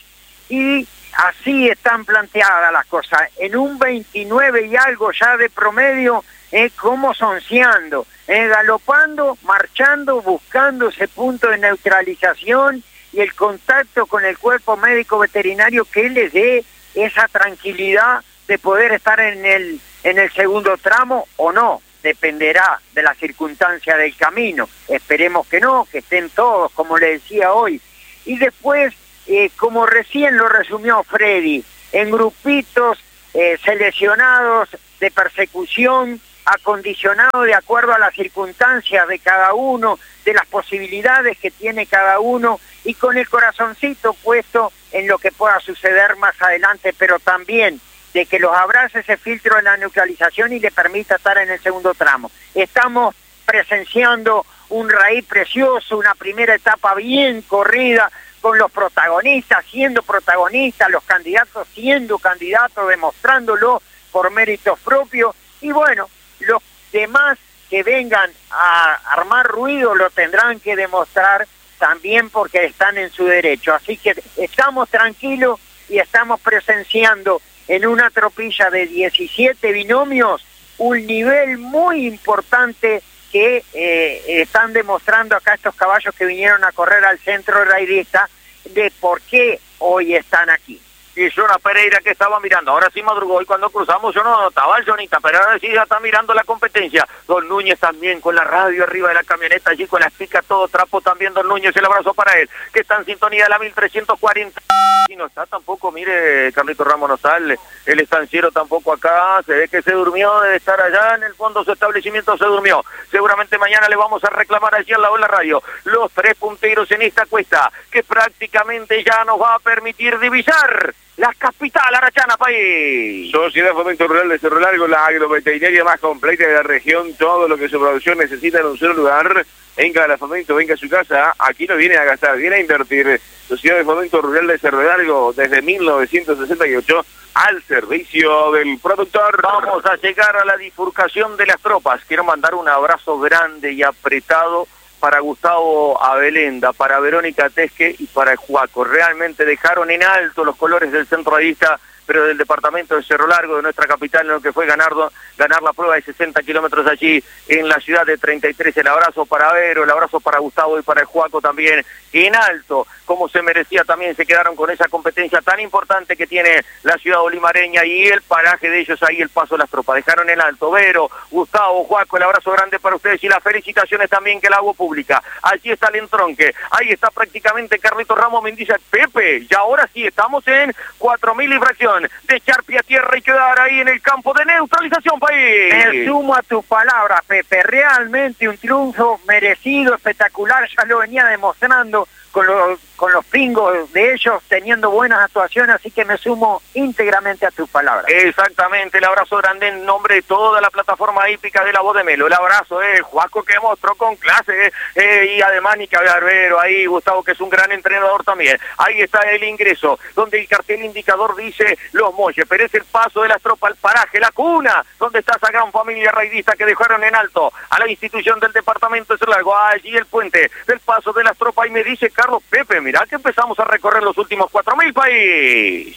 y así están planteadas las cosas. En un veintinueve y algo ya de promedio, eh, como sonciando, eh, galopando, marchando, buscando ese punto de neutralización y el contacto con el cuerpo médico veterinario que les dé esa tranquilidad de poder estar en el, en el segundo tramo o no. Dependerá de la circunstancia del camino. Esperemos que no, que estén todos, como le decía hoy. Y después, eh, como recién lo resumió Freddy, en grupitos eh, seleccionados de persecución, acondicionados de acuerdo a las circunstancias de cada uno, de las posibilidades que tiene cada uno, y con el corazoncito puesto en lo que pueda suceder más adelante, pero también de que los abrace ese filtro de la neutralización y le permita estar en el segundo tramo. Estamos presenciando un raíz precioso, una primera etapa bien corrida, con los protagonistas siendo protagonistas, los candidatos siendo candidatos, demostrándolo por méritos propios, y bueno, los demás que vengan a armar ruido lo tendrán que demostrar también porque están en su derecho. Así que estamos tranquilos y estamos presenciando en una tropilla de diecisiete binomios un nivel muy importante que eh, están demostrando acá estos caballos que vinieron a correr al centro raidista de por qué hoy están aquí. Y Jonah Pereira que estaba mirando, ahora sí madrugó, y cuando cruzamos yo no notaba al Jonita, pero ahora sí ya está mirando la competencia. Don Núñez también con la radio arriba de la camioneta, allí con las picas, todo trapo también. Don Núñez, el abrazo para él, que está en sintonía de la mil trescientos cuarenta. Y no está tampoco, mire, Carlito Ramos no sale, el estanciero tampoco acá, se ve que se durmió, debe estar allá en el fondo su establecimiento, se durmió. Seguramente mañana le vamos a reclamar allí al lado de la radio los tres punteros en esta cuesta, que prácticamente ya nos va a permitir divisar la capital arachana, país. Sociedad Fomento Rural de Cerro Largo, la agroveterinaria más completa de la región, todo lo que su producción necesita en un solo lugar. Venga a la Fomento, venga a su casa, aquí no viene a gastar, viene a invertir. Sociedad de Fomento Rural de Cerro Largo, desde mil novecientos sesenta y ocho, al servicio del productor. Vamos a llegar a la bifurcación de las tropas. Quiero mandar un abrazo grande y apretado para Gustavo Abelenda, para Verónica Tesque y para el Juaco. Realmente dejaron en alto los colores del centro radista, pero del departamento de Cerro Largo, de nuestra capital, en lo que fue ganar, ganar la prueba de sesenta kilómetros allí en la ciudad de treinta y tres. El abrazo para Vero, el abrazo para Gustavo y para el Juaco también. En alto, como se merecía, también se quedaron con esa competencia tan importante que tiene la ciudad olimareña y el paraje de ellos ahí, el paso de las tropas. Dejaron en alto. Vero, Gustavo, Juaco, el abrazo grande para ustedes y las felicitaciones también que la hago pública. Allí está el entronque, ahí está prácticamente Carlitos Ramos Mendiza, Pepe, y ahora sí estamos en cuatro mil y fracción de echar pie a tierra y quedar ahí en el campo de neutralización, país. Me sumo a tus palabras, Pepe, realmente un triunfo merecido, espectacular, ya lo venía demostrando con los, con los pingos de ellos, teniendo buenas actuaciones, así que me sumo íntegramente a tus palabras. Exactamente, el abrazo grande en nombre de toda la plataforma hípica de la Voz de Melo. El abrazo es eh, Juaco, que mostró con clase, eh, eh, y además Nica Barbero, ahí Gustavo, que es un gran entrenador también. Ahí está el ingreso, donde el cartel indicador dice Los Molles, pero es el paso de las tropas al paraje, la cuna, donde está esa gran familia raidista que dejaron en alto a la institución del departamento de Cerro Largo. Allí el puente del paso de las tropas, y me dice Carlos Pepe, mirá que empezamos a recorrer los últimos cuatro mil, país.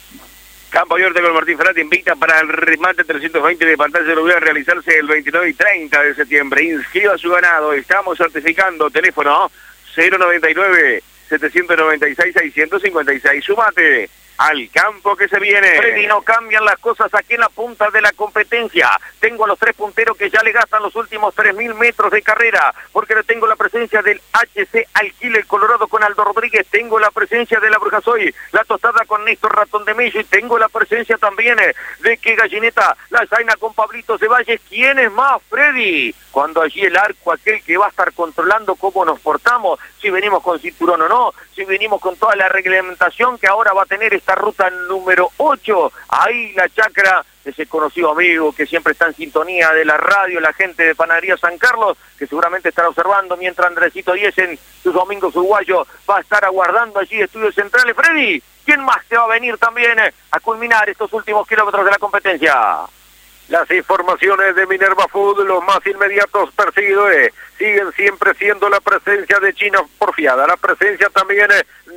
Campo Abierto con Martín Ferrati invita para el remate trescientos veinte de pantalla celular a realizarse el veintinueve y treinta de septiembre. Inscriba su ganado, estamos certificando. Teléfono cero noventa y nueve, setecientos noventa y seis, seiscientos cincuenta y seis. Sumate al campo que se viene. Freddy, no cambian las cosas aquí en la punta de la competencia. Tengo a los tres punteros que ya le gastan los últimos tres mil metros de carrera, porque tengo la presencia del H C Alquil, el Colorado con Aldo Rodríguez, tengo la presencia de la Brujasoy, la Tostada con Néstor Ratón de Mello, y tengo la presencia también de que Gallineta, la Zaina con Pablito Ceballos. ¿Quién es más, Freddy? Cuando allí el arco, aquel que va a estar controlando cómo nos portamos, si venimos con cinturón o no, si venimos con toda la reglamentación que ahora va a tener esta ruta número ocho, ahí la chacra, ese conocido amigo que siempre está en sintonía de la radio, la gente de Panadería San Carlos, que seguramente estará observando mientras Andresito Díez en sus domingos uruguayos va a estar aguardando allí estudios centrales. Freddy, ¿quién más te va a venir también a culminar estos últimos kilómetros de la competencia? Las informaciones de Minerva Food, los más inmediatos perseguidores, siguen siempre siendo la presencia de China Porfiada, la presencia también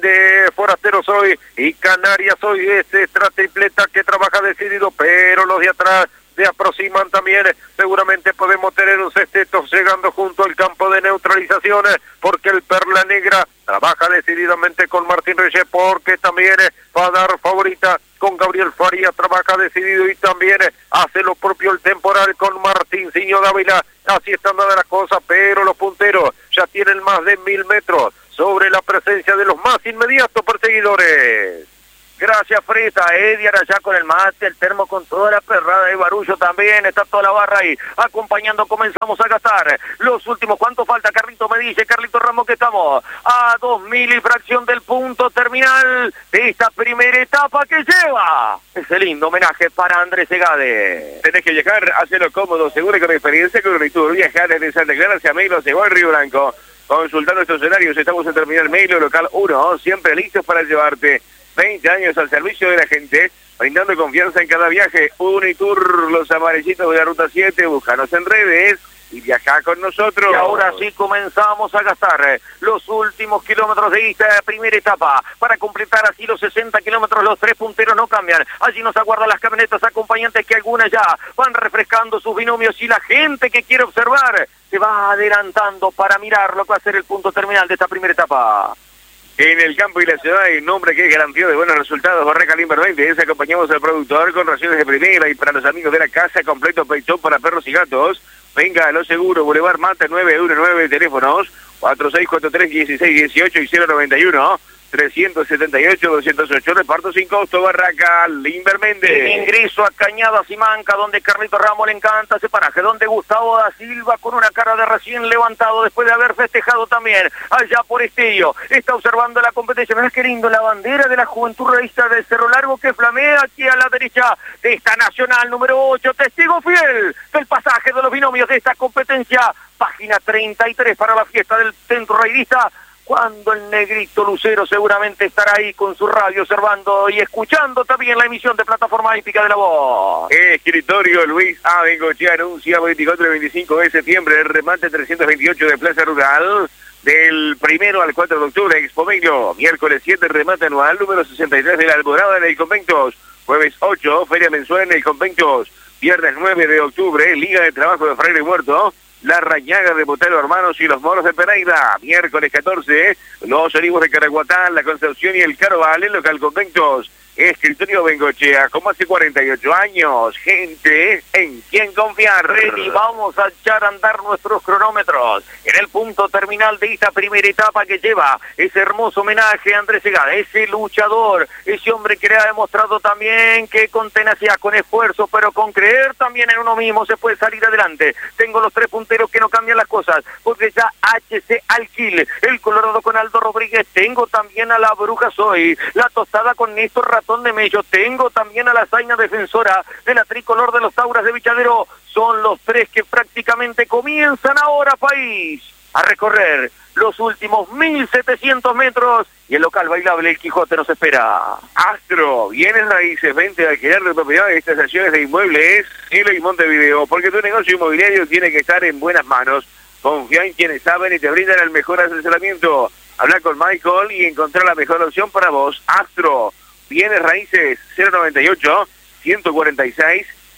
de Forasteros Hoy y Canarias Hoy, esta tripleta que trabaja decidido, pero los de atrás se aproximan también. Seguramente podemos tener un sexteto llegando junto al campo de neutralizaciones, porque el Perla Negra trabaja decididamente con Martín Reyes, porque también va a dar favorita con Gabriel Farías, trabaja decidido, y también hace lo propio el Temporal con Martín Ciño Dávila. Así están dadas las cosas, pero los punteros ya tienen más de mil metros sobre la presencia de los más inmediatos perseguidores. Gracias, Frita. Ediar allá con el mate, el termo con toda la perrada de barullo también. Está toda la barra ahí acompañando. Comenzamos a gastar los últimos. ¿Cuánto falta? Carlito me dice, Carlito Ramos, que estamos a dos mil y fracción del punto terminal de esta primera etapa que lleva ese lindo homenaje para Andrés Segade. Tenés que viajar, hacelo cómodo, seguro y con experiencia, con Unitur. Viajar desde Santa Clara hacia Melo, llegó al Río Blanco. Consultando estos horarios, estamos en terminal Melo, local uno, siempre listos para llevarte. veinte años al servicio de la gente, brindando confianza en cada viaje. Unitur, los amarillitos de la Ruta siete, búscanos en redes y viaja con nosotros. Y ahora sí comenzamos a gastar los últimos kilómetros de esta primera etapa, para completar así los sesenta kilómetros. Los tres punteros no cambian, allí nos aguardan las camionetas acompañantes, que algunas ya van refrescando sus binomios, y la gente que quiere observar se va adelantando para mirar lo que va a ser el punto terminal de esta primera etapa. En el campo y la ciudad hay un nombre que es garantía de buenos resultados. Barraca Limber veinte. Es, acompañamos al productor con raciones de primera, y para los amigos de la casa, completo pechón para perros y gatos. Venga a lo seguro, Boulevard Mata nueve uno nueve, teléfonos cuatro seis cuatro tres, uno seis uno ocho y cero nueve uno, trescientos setenta y ocho, doscientos ocho. Reparto sin costo. Barraca Limber Méndez. Ingreso a Cañadas y Manca, donde Carlito Ramos le encanta ese paraje, donde Gustavo da Silva, con una cara de recién levantado después de haber festejado también allá por Estello, está observando la competencia. Mirá qué lindo, la bandera de la Juventud Realista del Cerro Largo, que flamea aquí a la derecha de esta nacional número ocho, testigo fiel del pasaje de los binomios de esta competencia. Página treinta y tres para la fiesta del Centro Raidista, cuando el negrito Lucero seguramente estará ahí con su radio observando y escuchando también la emisión de Plataforma Hípica de la Voz. Escritorio Luis A. Bengochea anuncia veinticuatro y veinticinco de septiembre el remate trescientos veintiocho de Plaza Rural, del primero al cuatro de octubre, Expo Melo. Miércoles siete, remate anual número sesenta y tres de la Alborada en el Conventos. Jueves ocho, feria mensual en el Conventos. Viernes nueve de octubre, Liga de Trabajo de Fraile Muerto, La Rañaga de Botero Hermanos y los Moros de Pereira. Miércoles catorce, los Olivos de Caraguatán, La Concepción y el Caroval en local Conventos. Escritorio Bengochea, como hace cuarenta y ocho años, gente en quien confiar. Ready, vamos a echar a andar nuestros cronómetros en el punto terminal de esta primera etapa, que lleva ese hermoso homenaje a Andrés Segade, ese luchador, ese hombre que le ha demostrado también que con tenacidad, con esfuerzo, pero con creer también en uno mismo, se puede salir adelante. Tengo los tres punteros que no cambian las cosas, porque ya H C Alquil, el Colorado con Aldo Rodríguez, tengo también a la Brujasoy, la Tostada con Néstor Ratón de Mello, tengo también a la Zaina defensora de la tricolor de los Tauras de Vichadero. Son los tres que prácticamente comienzan ahora, país, a recorrer los últimos mil setecientos metros, y el local bailable El Quijote nos espera. Astro, bienes raíces, venta de alquiler de propiedades, tasaciones de inmuebles, Chile y Montevideo, porque tu negocio inmobiliario tiene que estar en buenas manos. Confía en quienes saben y te brindan el mejor asesoramiento. Habla con Michael y encontrar la mejor opción para vos. Astro, bienes raíces, cero noventa y ocho, ciento cuarenta y seis,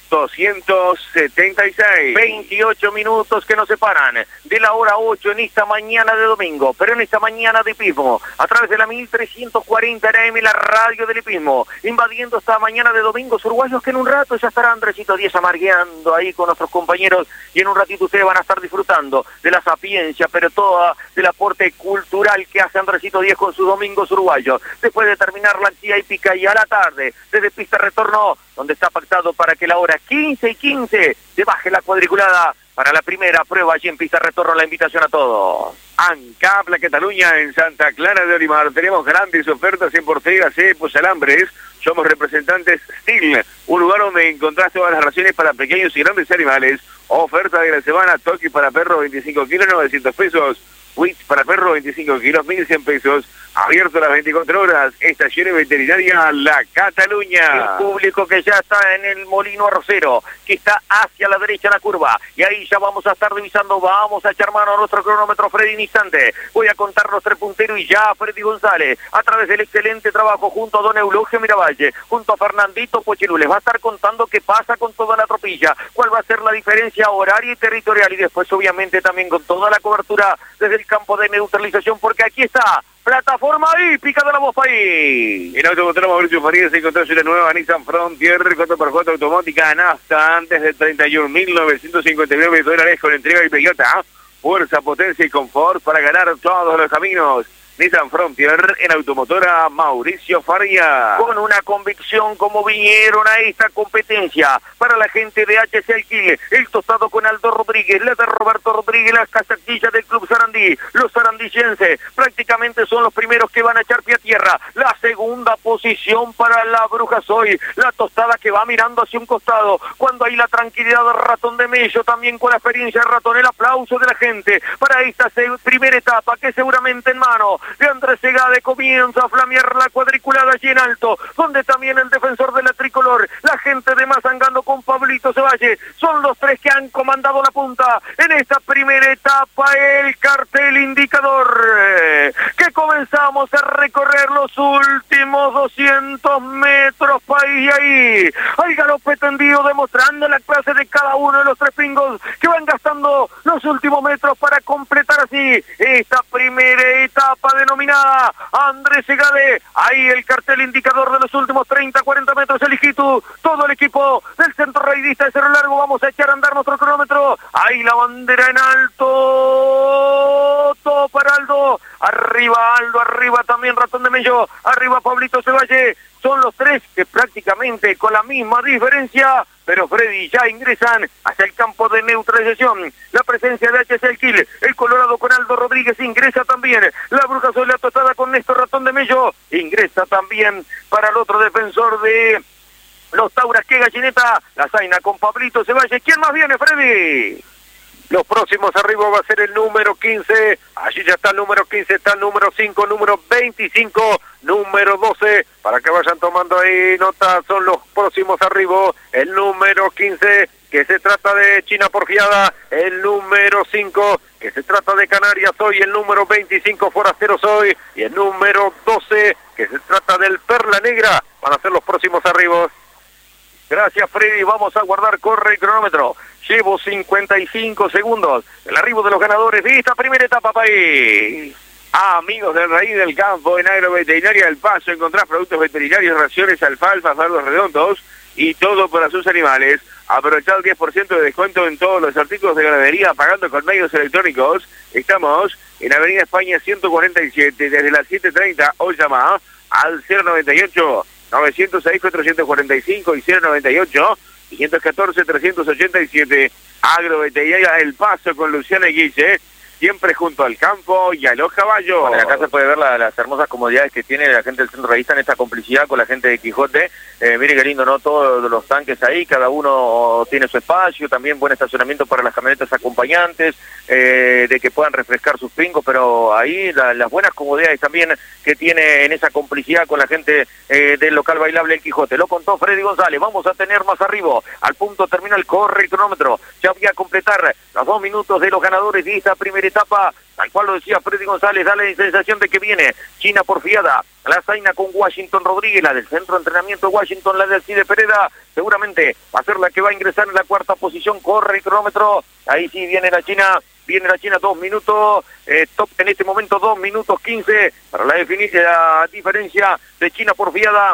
doscientos setenta y seis. veintiocho minutos que nos separan de la hora ocho en esta mañana de domingo, pero en esta mañana de hipismo, a través de la mil trescientos cuarenta A M, la radio del hipismo, invadiendo esta mañana de domingos uruguayos, que en un rato ya estará Andresito Díez amargueando ahí con nuestros compañeros, y en un ratito ustedes van a estar disfrutando de la sapiencia, pero toda del aporte cultural que hace Andresito Díez con sus domingos uruguayos. Después de terminar la actividad hípica, y a la tarde, desde pista retorno, donde está pactado para que la hora quince y quince se baje la cuadriculada para la primera prueba allí en pista retorno. La invitación a todos. ANCAP La Cataluña en Santa Clara de Olimar. Tenemos grandes ofertas en Portegas, cepos, alambres. Somos representantes Steel, un lugar donde encontrás todas las raciones para pequeños y grandes animales. Oferta de la semana: Toki para perro veinticinco kilos, novecientos pesos. Witch para perro veinticinco kilos, mil cien pesos. Abierto las veinticuatro horas. Estaciones Veterinaria La Cataluña. El público que ya está en el Molino Arrocero, que está hacia la derecha la curva, y ahí ya vamos a estar revisando. Vamos a echar mano a nuestro cronómetro, Freddy, en instante. Voy a contar los tres punteros, y ya Freddy González, a través del excelente trabajo junto a don Eulogio Miravalle, junto a Fernandito Pochilú, les va a estar contando qué pasa con toda la tropilla, cuál va a ser la diferencia horaria y territorial, y después obviamente también con toda la cobertura desde el campo de neutralización, porque aquí está Plataforma Hípica de la Voz País. En Automotor Mauricio Farías encontrás una nueva Nissan Frontier cuatro por cuatro automática nafta antes de treinta y un mil novecientos cincuenta y nueve dólares con entrega inmediata. Fuerza, potencia y confort para ganar todos los caminos. Nissan Frontier en Automotora Mauricio Farías. Con una convicción como vinieron a esta competencia para la gente de H C Alquil, el tostado con Aldo Rodríguez, la de Roberto Rodríguez, las casaquillas del Club Sarandí, los sarandillenses prácticamente son los primeros que van a echar pie a tierra. La segunda posición para la Bruja Soy, la tostada que va mirando hacia un costado, cuando hay la tranquilidad del Ratón de Mello, también con la experiencia del Ratón, el aplauso de la gente para esta primera etapa, que seguramente en mano de Andrés Segade comienza a flamear la cuadriculada allí en alto, donde también el defensor de la tricolor, la gente de Mazangando con Pablito Cevalle, son los tres que han comandado la punta en esta primera etapa. El cartel indicador que comenzamos a recorrer los últimos doscientos metros, país, ahí hay galope tendido, demostrando la clase de cada uno de los tres pingos que van gastando los últimos metros para completar así esta primera etapa denominada Andrés Segade. Ahí el cartel indicador de los últimos treinta, cuarenta metros, el Ijitu, todo el equipo del Centro Raidista de Cerro Largo. Vamos a echar a andar nuestro cronómetro. Ahí la bandera en alto, todo para Aldo, arriba Aldo, arriba también Ratón de Mello, arriba Pablito Cevalle. Son los tres que prácticamente con la misma diferencia, pero Freddy, ya ingresan hacia el campo de neutralización. La presencia de H C Alquil, el Colorado con Aldo Rodríguez ingresa también. La Bruja Soy, la tostada con Néstor Ratón de Mello, ingresa también para el otro defensor de los Tauras, que Gallineta, la Zaina con Pablito Cevalle. ¿Quién más viene, Freddy? Los próximos arriba va a ser el número quince, allí ya está el número quince, está el número cinco, número veinticinco, número doce, para que vayan tomando ahí nota, son los próximos arriba, el número quince, que se trata de China Porfiada, el número cinco, que se trata de Canarias Soy, el número veinticinco, Forastero Soy, y el número doce, que se trata del Perla Negra, van a ser los próximos arriba. Gracias, Freddy, vamos a guardar, corre el cronómetro. Llevo cincuenta y cinco segundos. El arribo de los ganadores de esta primera etapa, país. Amigos del Raíz del Campo, en Agroveterinaria del Paso encontrás productos veterinarios, raciones, alfalfa, fardos redondos y todo para sus animales. Aprovechá el diez por ciento de descuento en todos los artículos de ganadería pagando con medios electrónicos. Estamos en Avenida España ciento cuarenta y siete, desde las siete treinta, o llama al cero noventa y ocho, novecientos seis, cuatrocientos cuarenta y cinco y cero noventa y ocho, quinientos catorce, trescientos ochenta y siete. Agroveterinaria El Paso con Luciana y Guille, siempre junto al campo y a los caballos. Bueno, acá se puede ver la, las hermosas comodidades que tiene la gente del Centro Raísta en esta complicidad con la gente de Quijote. Eh, mire qué lindo, ¿no? Todos los tanques ahí, cada uno tiene su espacio, también buen estacionamiento para las camionetas acompañantes, eh, de que puedan refrescar sus pingos, pero ahí la, las buenas comodidades también que tiene en esa complicidad con la gente eh, del local bailable El Quijote. Lo contó Freddy González. Vamos a tener más arriba, al punto terminal, corre el cronómetro. Ya voy a completar los dos minutos de los ganadores de esta primera etapa, tal cual lo decía Freddy González, da la sensación de que viene China Porfiada, la Zaina con Washington Rodríguez, la del centro de entrenamiento Washington, la de Alcide Pereda, seguramente va a ser la que va a ingresar en la cuarta posición, corre el cronómetro, ahí sí viene la China, viene la China, dos minutos, eh, top en este momento, dos minutos quince, para la, la diferencia de China Porfiada,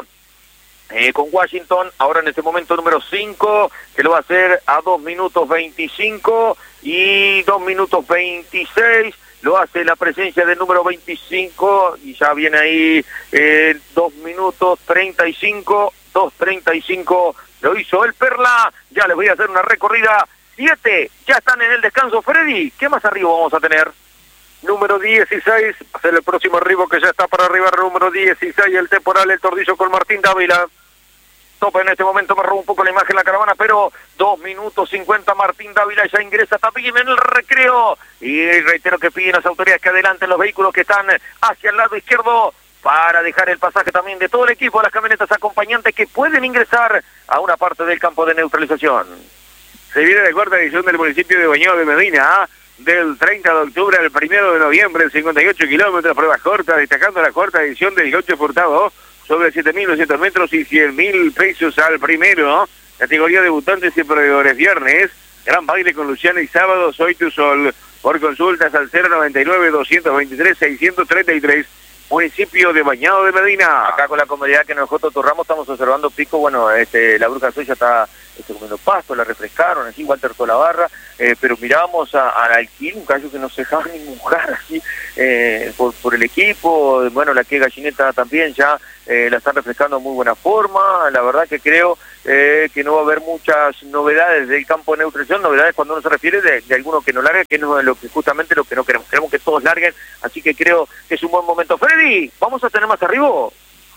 Eh, con Washington, ahora en este momento número cinco, que lo va a hacer a dos minutos veinticinco y dos minutos veintiséis, lo hace la presencia del número veinticinco y ya viene ahí eh, dos minutos treinta y cinco, dos treinta y cinco, lo hizo el Perla, ya les voy a hacer una recorrida, siete, ya están en el descanso. Freddy, ¿qué más arriba vamos a tener? Número dieciséis, va a ser el próximo arribo que ya está para arribar, número dieciséis, el temporal, el Tordillo con Martín Dávila. Topa en este momento, me robo un poco la imagen la caravana, pero dos minutos cincuenta, Martín Dávila ya ingresa también en el recreo. Y reitero que piden las autoridades que adelanten los vehículos que están hacia el lado izquierdo para dejar el pasaje también de todo el equipo, las camionetas acompañantes que pueden ingresar a una parte del campo de neutralización. Se viene la cuarta edición del municipio de Bañado de Medina, ¿eh? Del treinta de octubre al primero de noviembre, en cincuenta y ocho kilómetros, pruebas cortas, destacando la cuarta edición del Gaucho Furtado, sobre siete mil doscientos metros y cien mil pesos al primero, categoría debutantes y proveedores. Viernes, gran baile con Luciana y sábado, Soy tu Sol, por consultas al cero noventa y nueve, doscientos veintitrés, seiscientos treinta y tres, municipio de Bañado de Medina. Acá con la comodidad que nosotros Torramos estamos observando Pico, bueno, este, la bruja suya está este, comiendo pasto, la refrescaron, así Walter toda la barra, eh, pero mirábamos al alquil, un gallo que no se dejaba ni mojar así, eh, por, por el equipo, bueno, la que gallineta también ya eh, la están refrescando en muy buena forma, la verdad que creo eh, que no va a haber muchas novedades del campo de neutralización, novedades cuando uno se refiere de, de alguno que no largue, que no es lo que, justamente lo que no queremos, queremos que todos larguen, así que creo que es un buen momento. Freddy, ¿vamos a tener más arribo?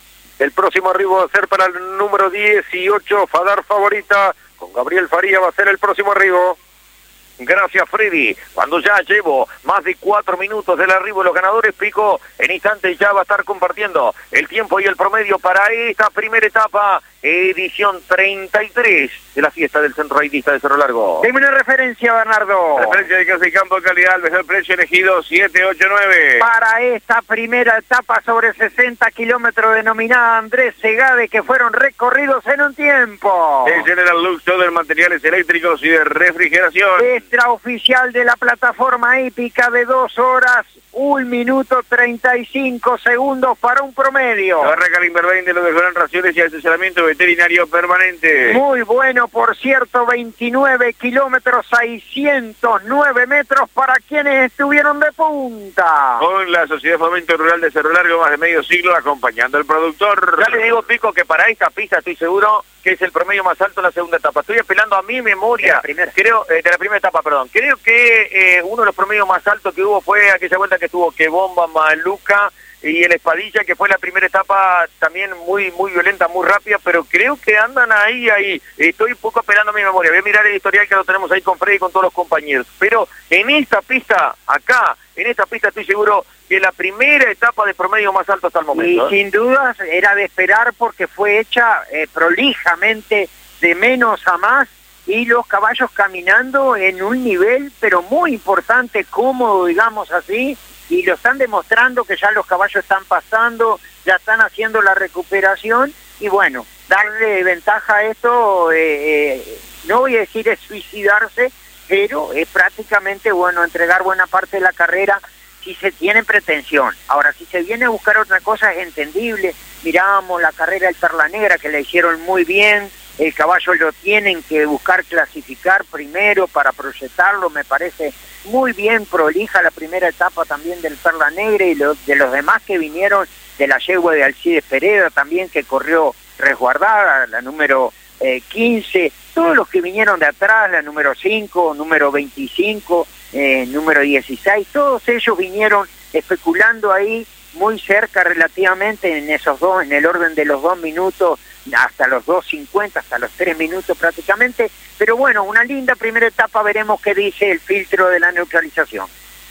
El próximo arribo va a ser para el número dieciocho, Fadar Favorita, con Gabriel Faría va a ser el próximo arribo. Gracias, Freddy. Cuando ya llevo más de cuatro minutos del arribo de los ganadores, Pico, en instantes ya va a estar compartiendo el tiempo y el promedio para esta primera etapa, edición treinta y tres de la fiesta del Centro Raidista de Cerro Largo. Dime una referencia, Bernardo. Referencia de casa y campo de calidad, el mejor precio elegido, siete ocho nueve. Para esta primera etapa sobre sesenta kilómetros denominada Andrés Segade, que fueron recorridos en un tiempo. El General Lux, todo en materiales eléctricos y de refrigeración. Extraoficial de la plataforma hípica de dos horas, un minuto treinta y cinco segundos para un promedio. La barra Calimber veinte lo dejó en raciones y asesoramiento veterinario permanente. Muy bueno, por cierto, veintinueve kilómetros, seiscientos nueve metros para quienes estuvieron de punta. Con la Sociedad Fomento Rural de Cerro Largo, más de medio siglo acompañando al productor. Ya le digo, Pico, que para esta pista estoy seguro que es el promedio más alto en la segunda etapa. Estoy apelando a mi memoria. De la, creo, eh, de la primera etapa, perdón. Creo que eh, uno de los promedios más altos que hubo fue aquella vuelta que tuvo que Bomba, Maluca y el Espadilla, que fue la primera etapa también muy muy violenta, muy rápida, pero creo que andan ahí, ahí. Estoy un poco apelando a mi memoria. Voy a mirar el historial que lo tenemos ahí con Freddy y con todos los compañeros. Pero en esta pista, acá, en esta pista estoy seguro que la primera etapa de promedio más alto hasta el momento. Y ¿eh? sin dudas era de esperar porque fue hecha eh, prolijamente de menos a más y los caballos caminando en un nivel pero muy importante, cómodo, digamos así, y lo están demostrando que ya los caballos están pasando, ya están haciendo la recuperación y bueno, darle ventaja a esto, eh, eh, no voy a decir es suicidarse, pero es prácticamente, bueno, entregar buena parte de la carrera si se tiene pretensión. Ahora, si se viene a buscar otra cosa es entendible. Miramos la carrera del Perla Negra que la hicieron muy bien, el caballo lo tienen que buscar clasificar primero para proyectarlo, me parece muy bien prolija la primera etapa también del Perla Negra y lo, de los demás que vinieron, de la yegua de Alcides Pereda también que corrió resguardada, la número eh, quince, todos los que vinieron de atrás, la número cinco, número veinticinco, eh, número dieciséis, todos ellos vinieron especulando ahí muy cerca relativamente en esos dos, en el orden de los dos minutos, hasta los dos cincuenta, hasta los tres minutos prácticamente, pero bueno, una linda primera etapa, veremos qué dice el filtro de la neutralización.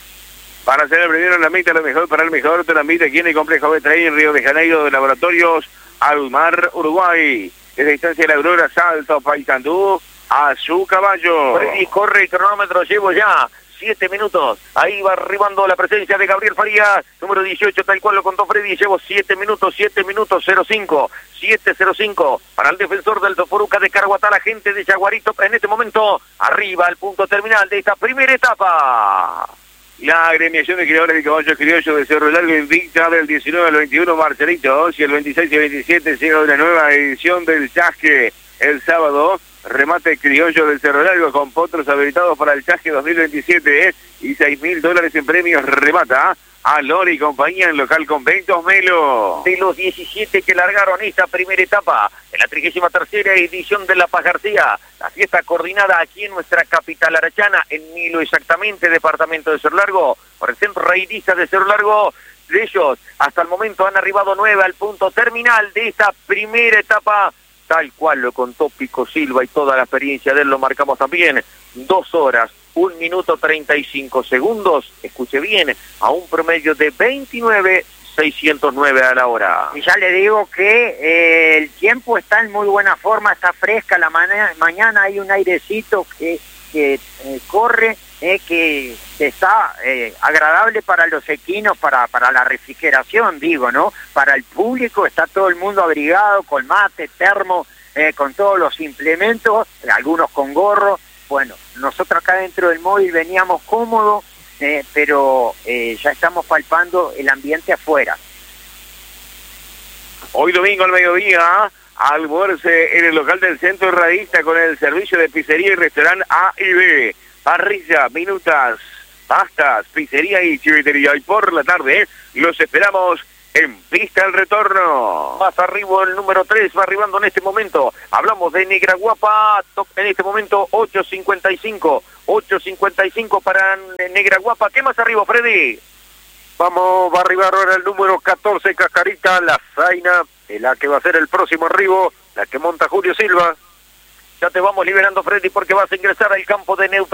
Para ser el primero en la mitad, lo mejor para el mejor, te la mitad aquí en el complejo Betraí, en Río de Janeiro, de Laboratorios Almar, Uruguay. Desde distancia de la Aurora, Salto, Paysandú, a su caballo. Y corre el cronómetro, llevo ya siete minutos. Ahí va arribando la presencia de Gabriel Farías, número dieciocho, tal cual lo contó Freddy. Llevo siete minutos, siete minutos, cero cinco, siete cero cinco para el defensor del Toforuca de Caraguatá, la gente de Yaguarito en este momento arriba al punto terminal de esta primera etapa. La agremiación de criadores de caballos criollos de Cerro Largo invicta del diecinueve al veintiuno, Marcelito, y el veintiséis y veintisiete llega una nueva edición del Chasque el sábado. Remate criollo del Cerro Largo con potros habilitados para el Chasque dos mil veintisiete, ¿eh? Y seis mil dólares en premios. Remata a Lori y compañía en local Conventos Melo. De los diecisiete que largaron esta primera etapa, en la trigésima tercera edición de La Paz García, la fiesta coordinada aquí en nuestra capital arachana, en Milo exactamente, departamento de Cerro Largo, por el centro raidista de Cerro Largo. De ellos, hasta el momento han arribado nueve al punto terminal de esta primera etapa, tal cual lo contó Pico Silva y toda la experiencia de él lo marcamos también. Dos horas, un minuto treinta y cinco segundos, escuche bien, a un promedio de veintinueve seiscientos nueve a la hora. Y ya le digo que eh, el tiempo está en muy buena forma, está fresca, la mañana, mañana hay un airecito que, que eh, corre, eh, que está eh, agradable para los equinos, para, para la refrigeración, digo, ¿no? Para el público está todo el mundo abrigado, con mate, termo, eh, con todos los implementos, algunos con gorro. Bueno, nosotros acá dentro del móvil veníamos cómodos, eh, pero eh, ya estamos palpando el ambiente afuera. Hoy domingo al mediodía, almuerce en el local del Centro Radista con el servicio de pizzería y restaurante A y B. Parrilla, minutas, pastas, pizzería y chivetería. Y por la tarde los esperamos en Pista el Retorno. Más arriba el número tres, va arribando en este momento. Hablamos de Negra Guapa, en este momento ocho cincuenta y cinco. ocho cincuenta y cinco para Negra Guapa. ¿Qué más arriba, Freddy? Vamos, va a arribar ahora el número catorce, Cascarita, la Zaina, la que va a ser el próximo arribo, la que monta Julio Silva. Ya te vamos liberando, Freddy, porque vas a ingresar al campo de neutral.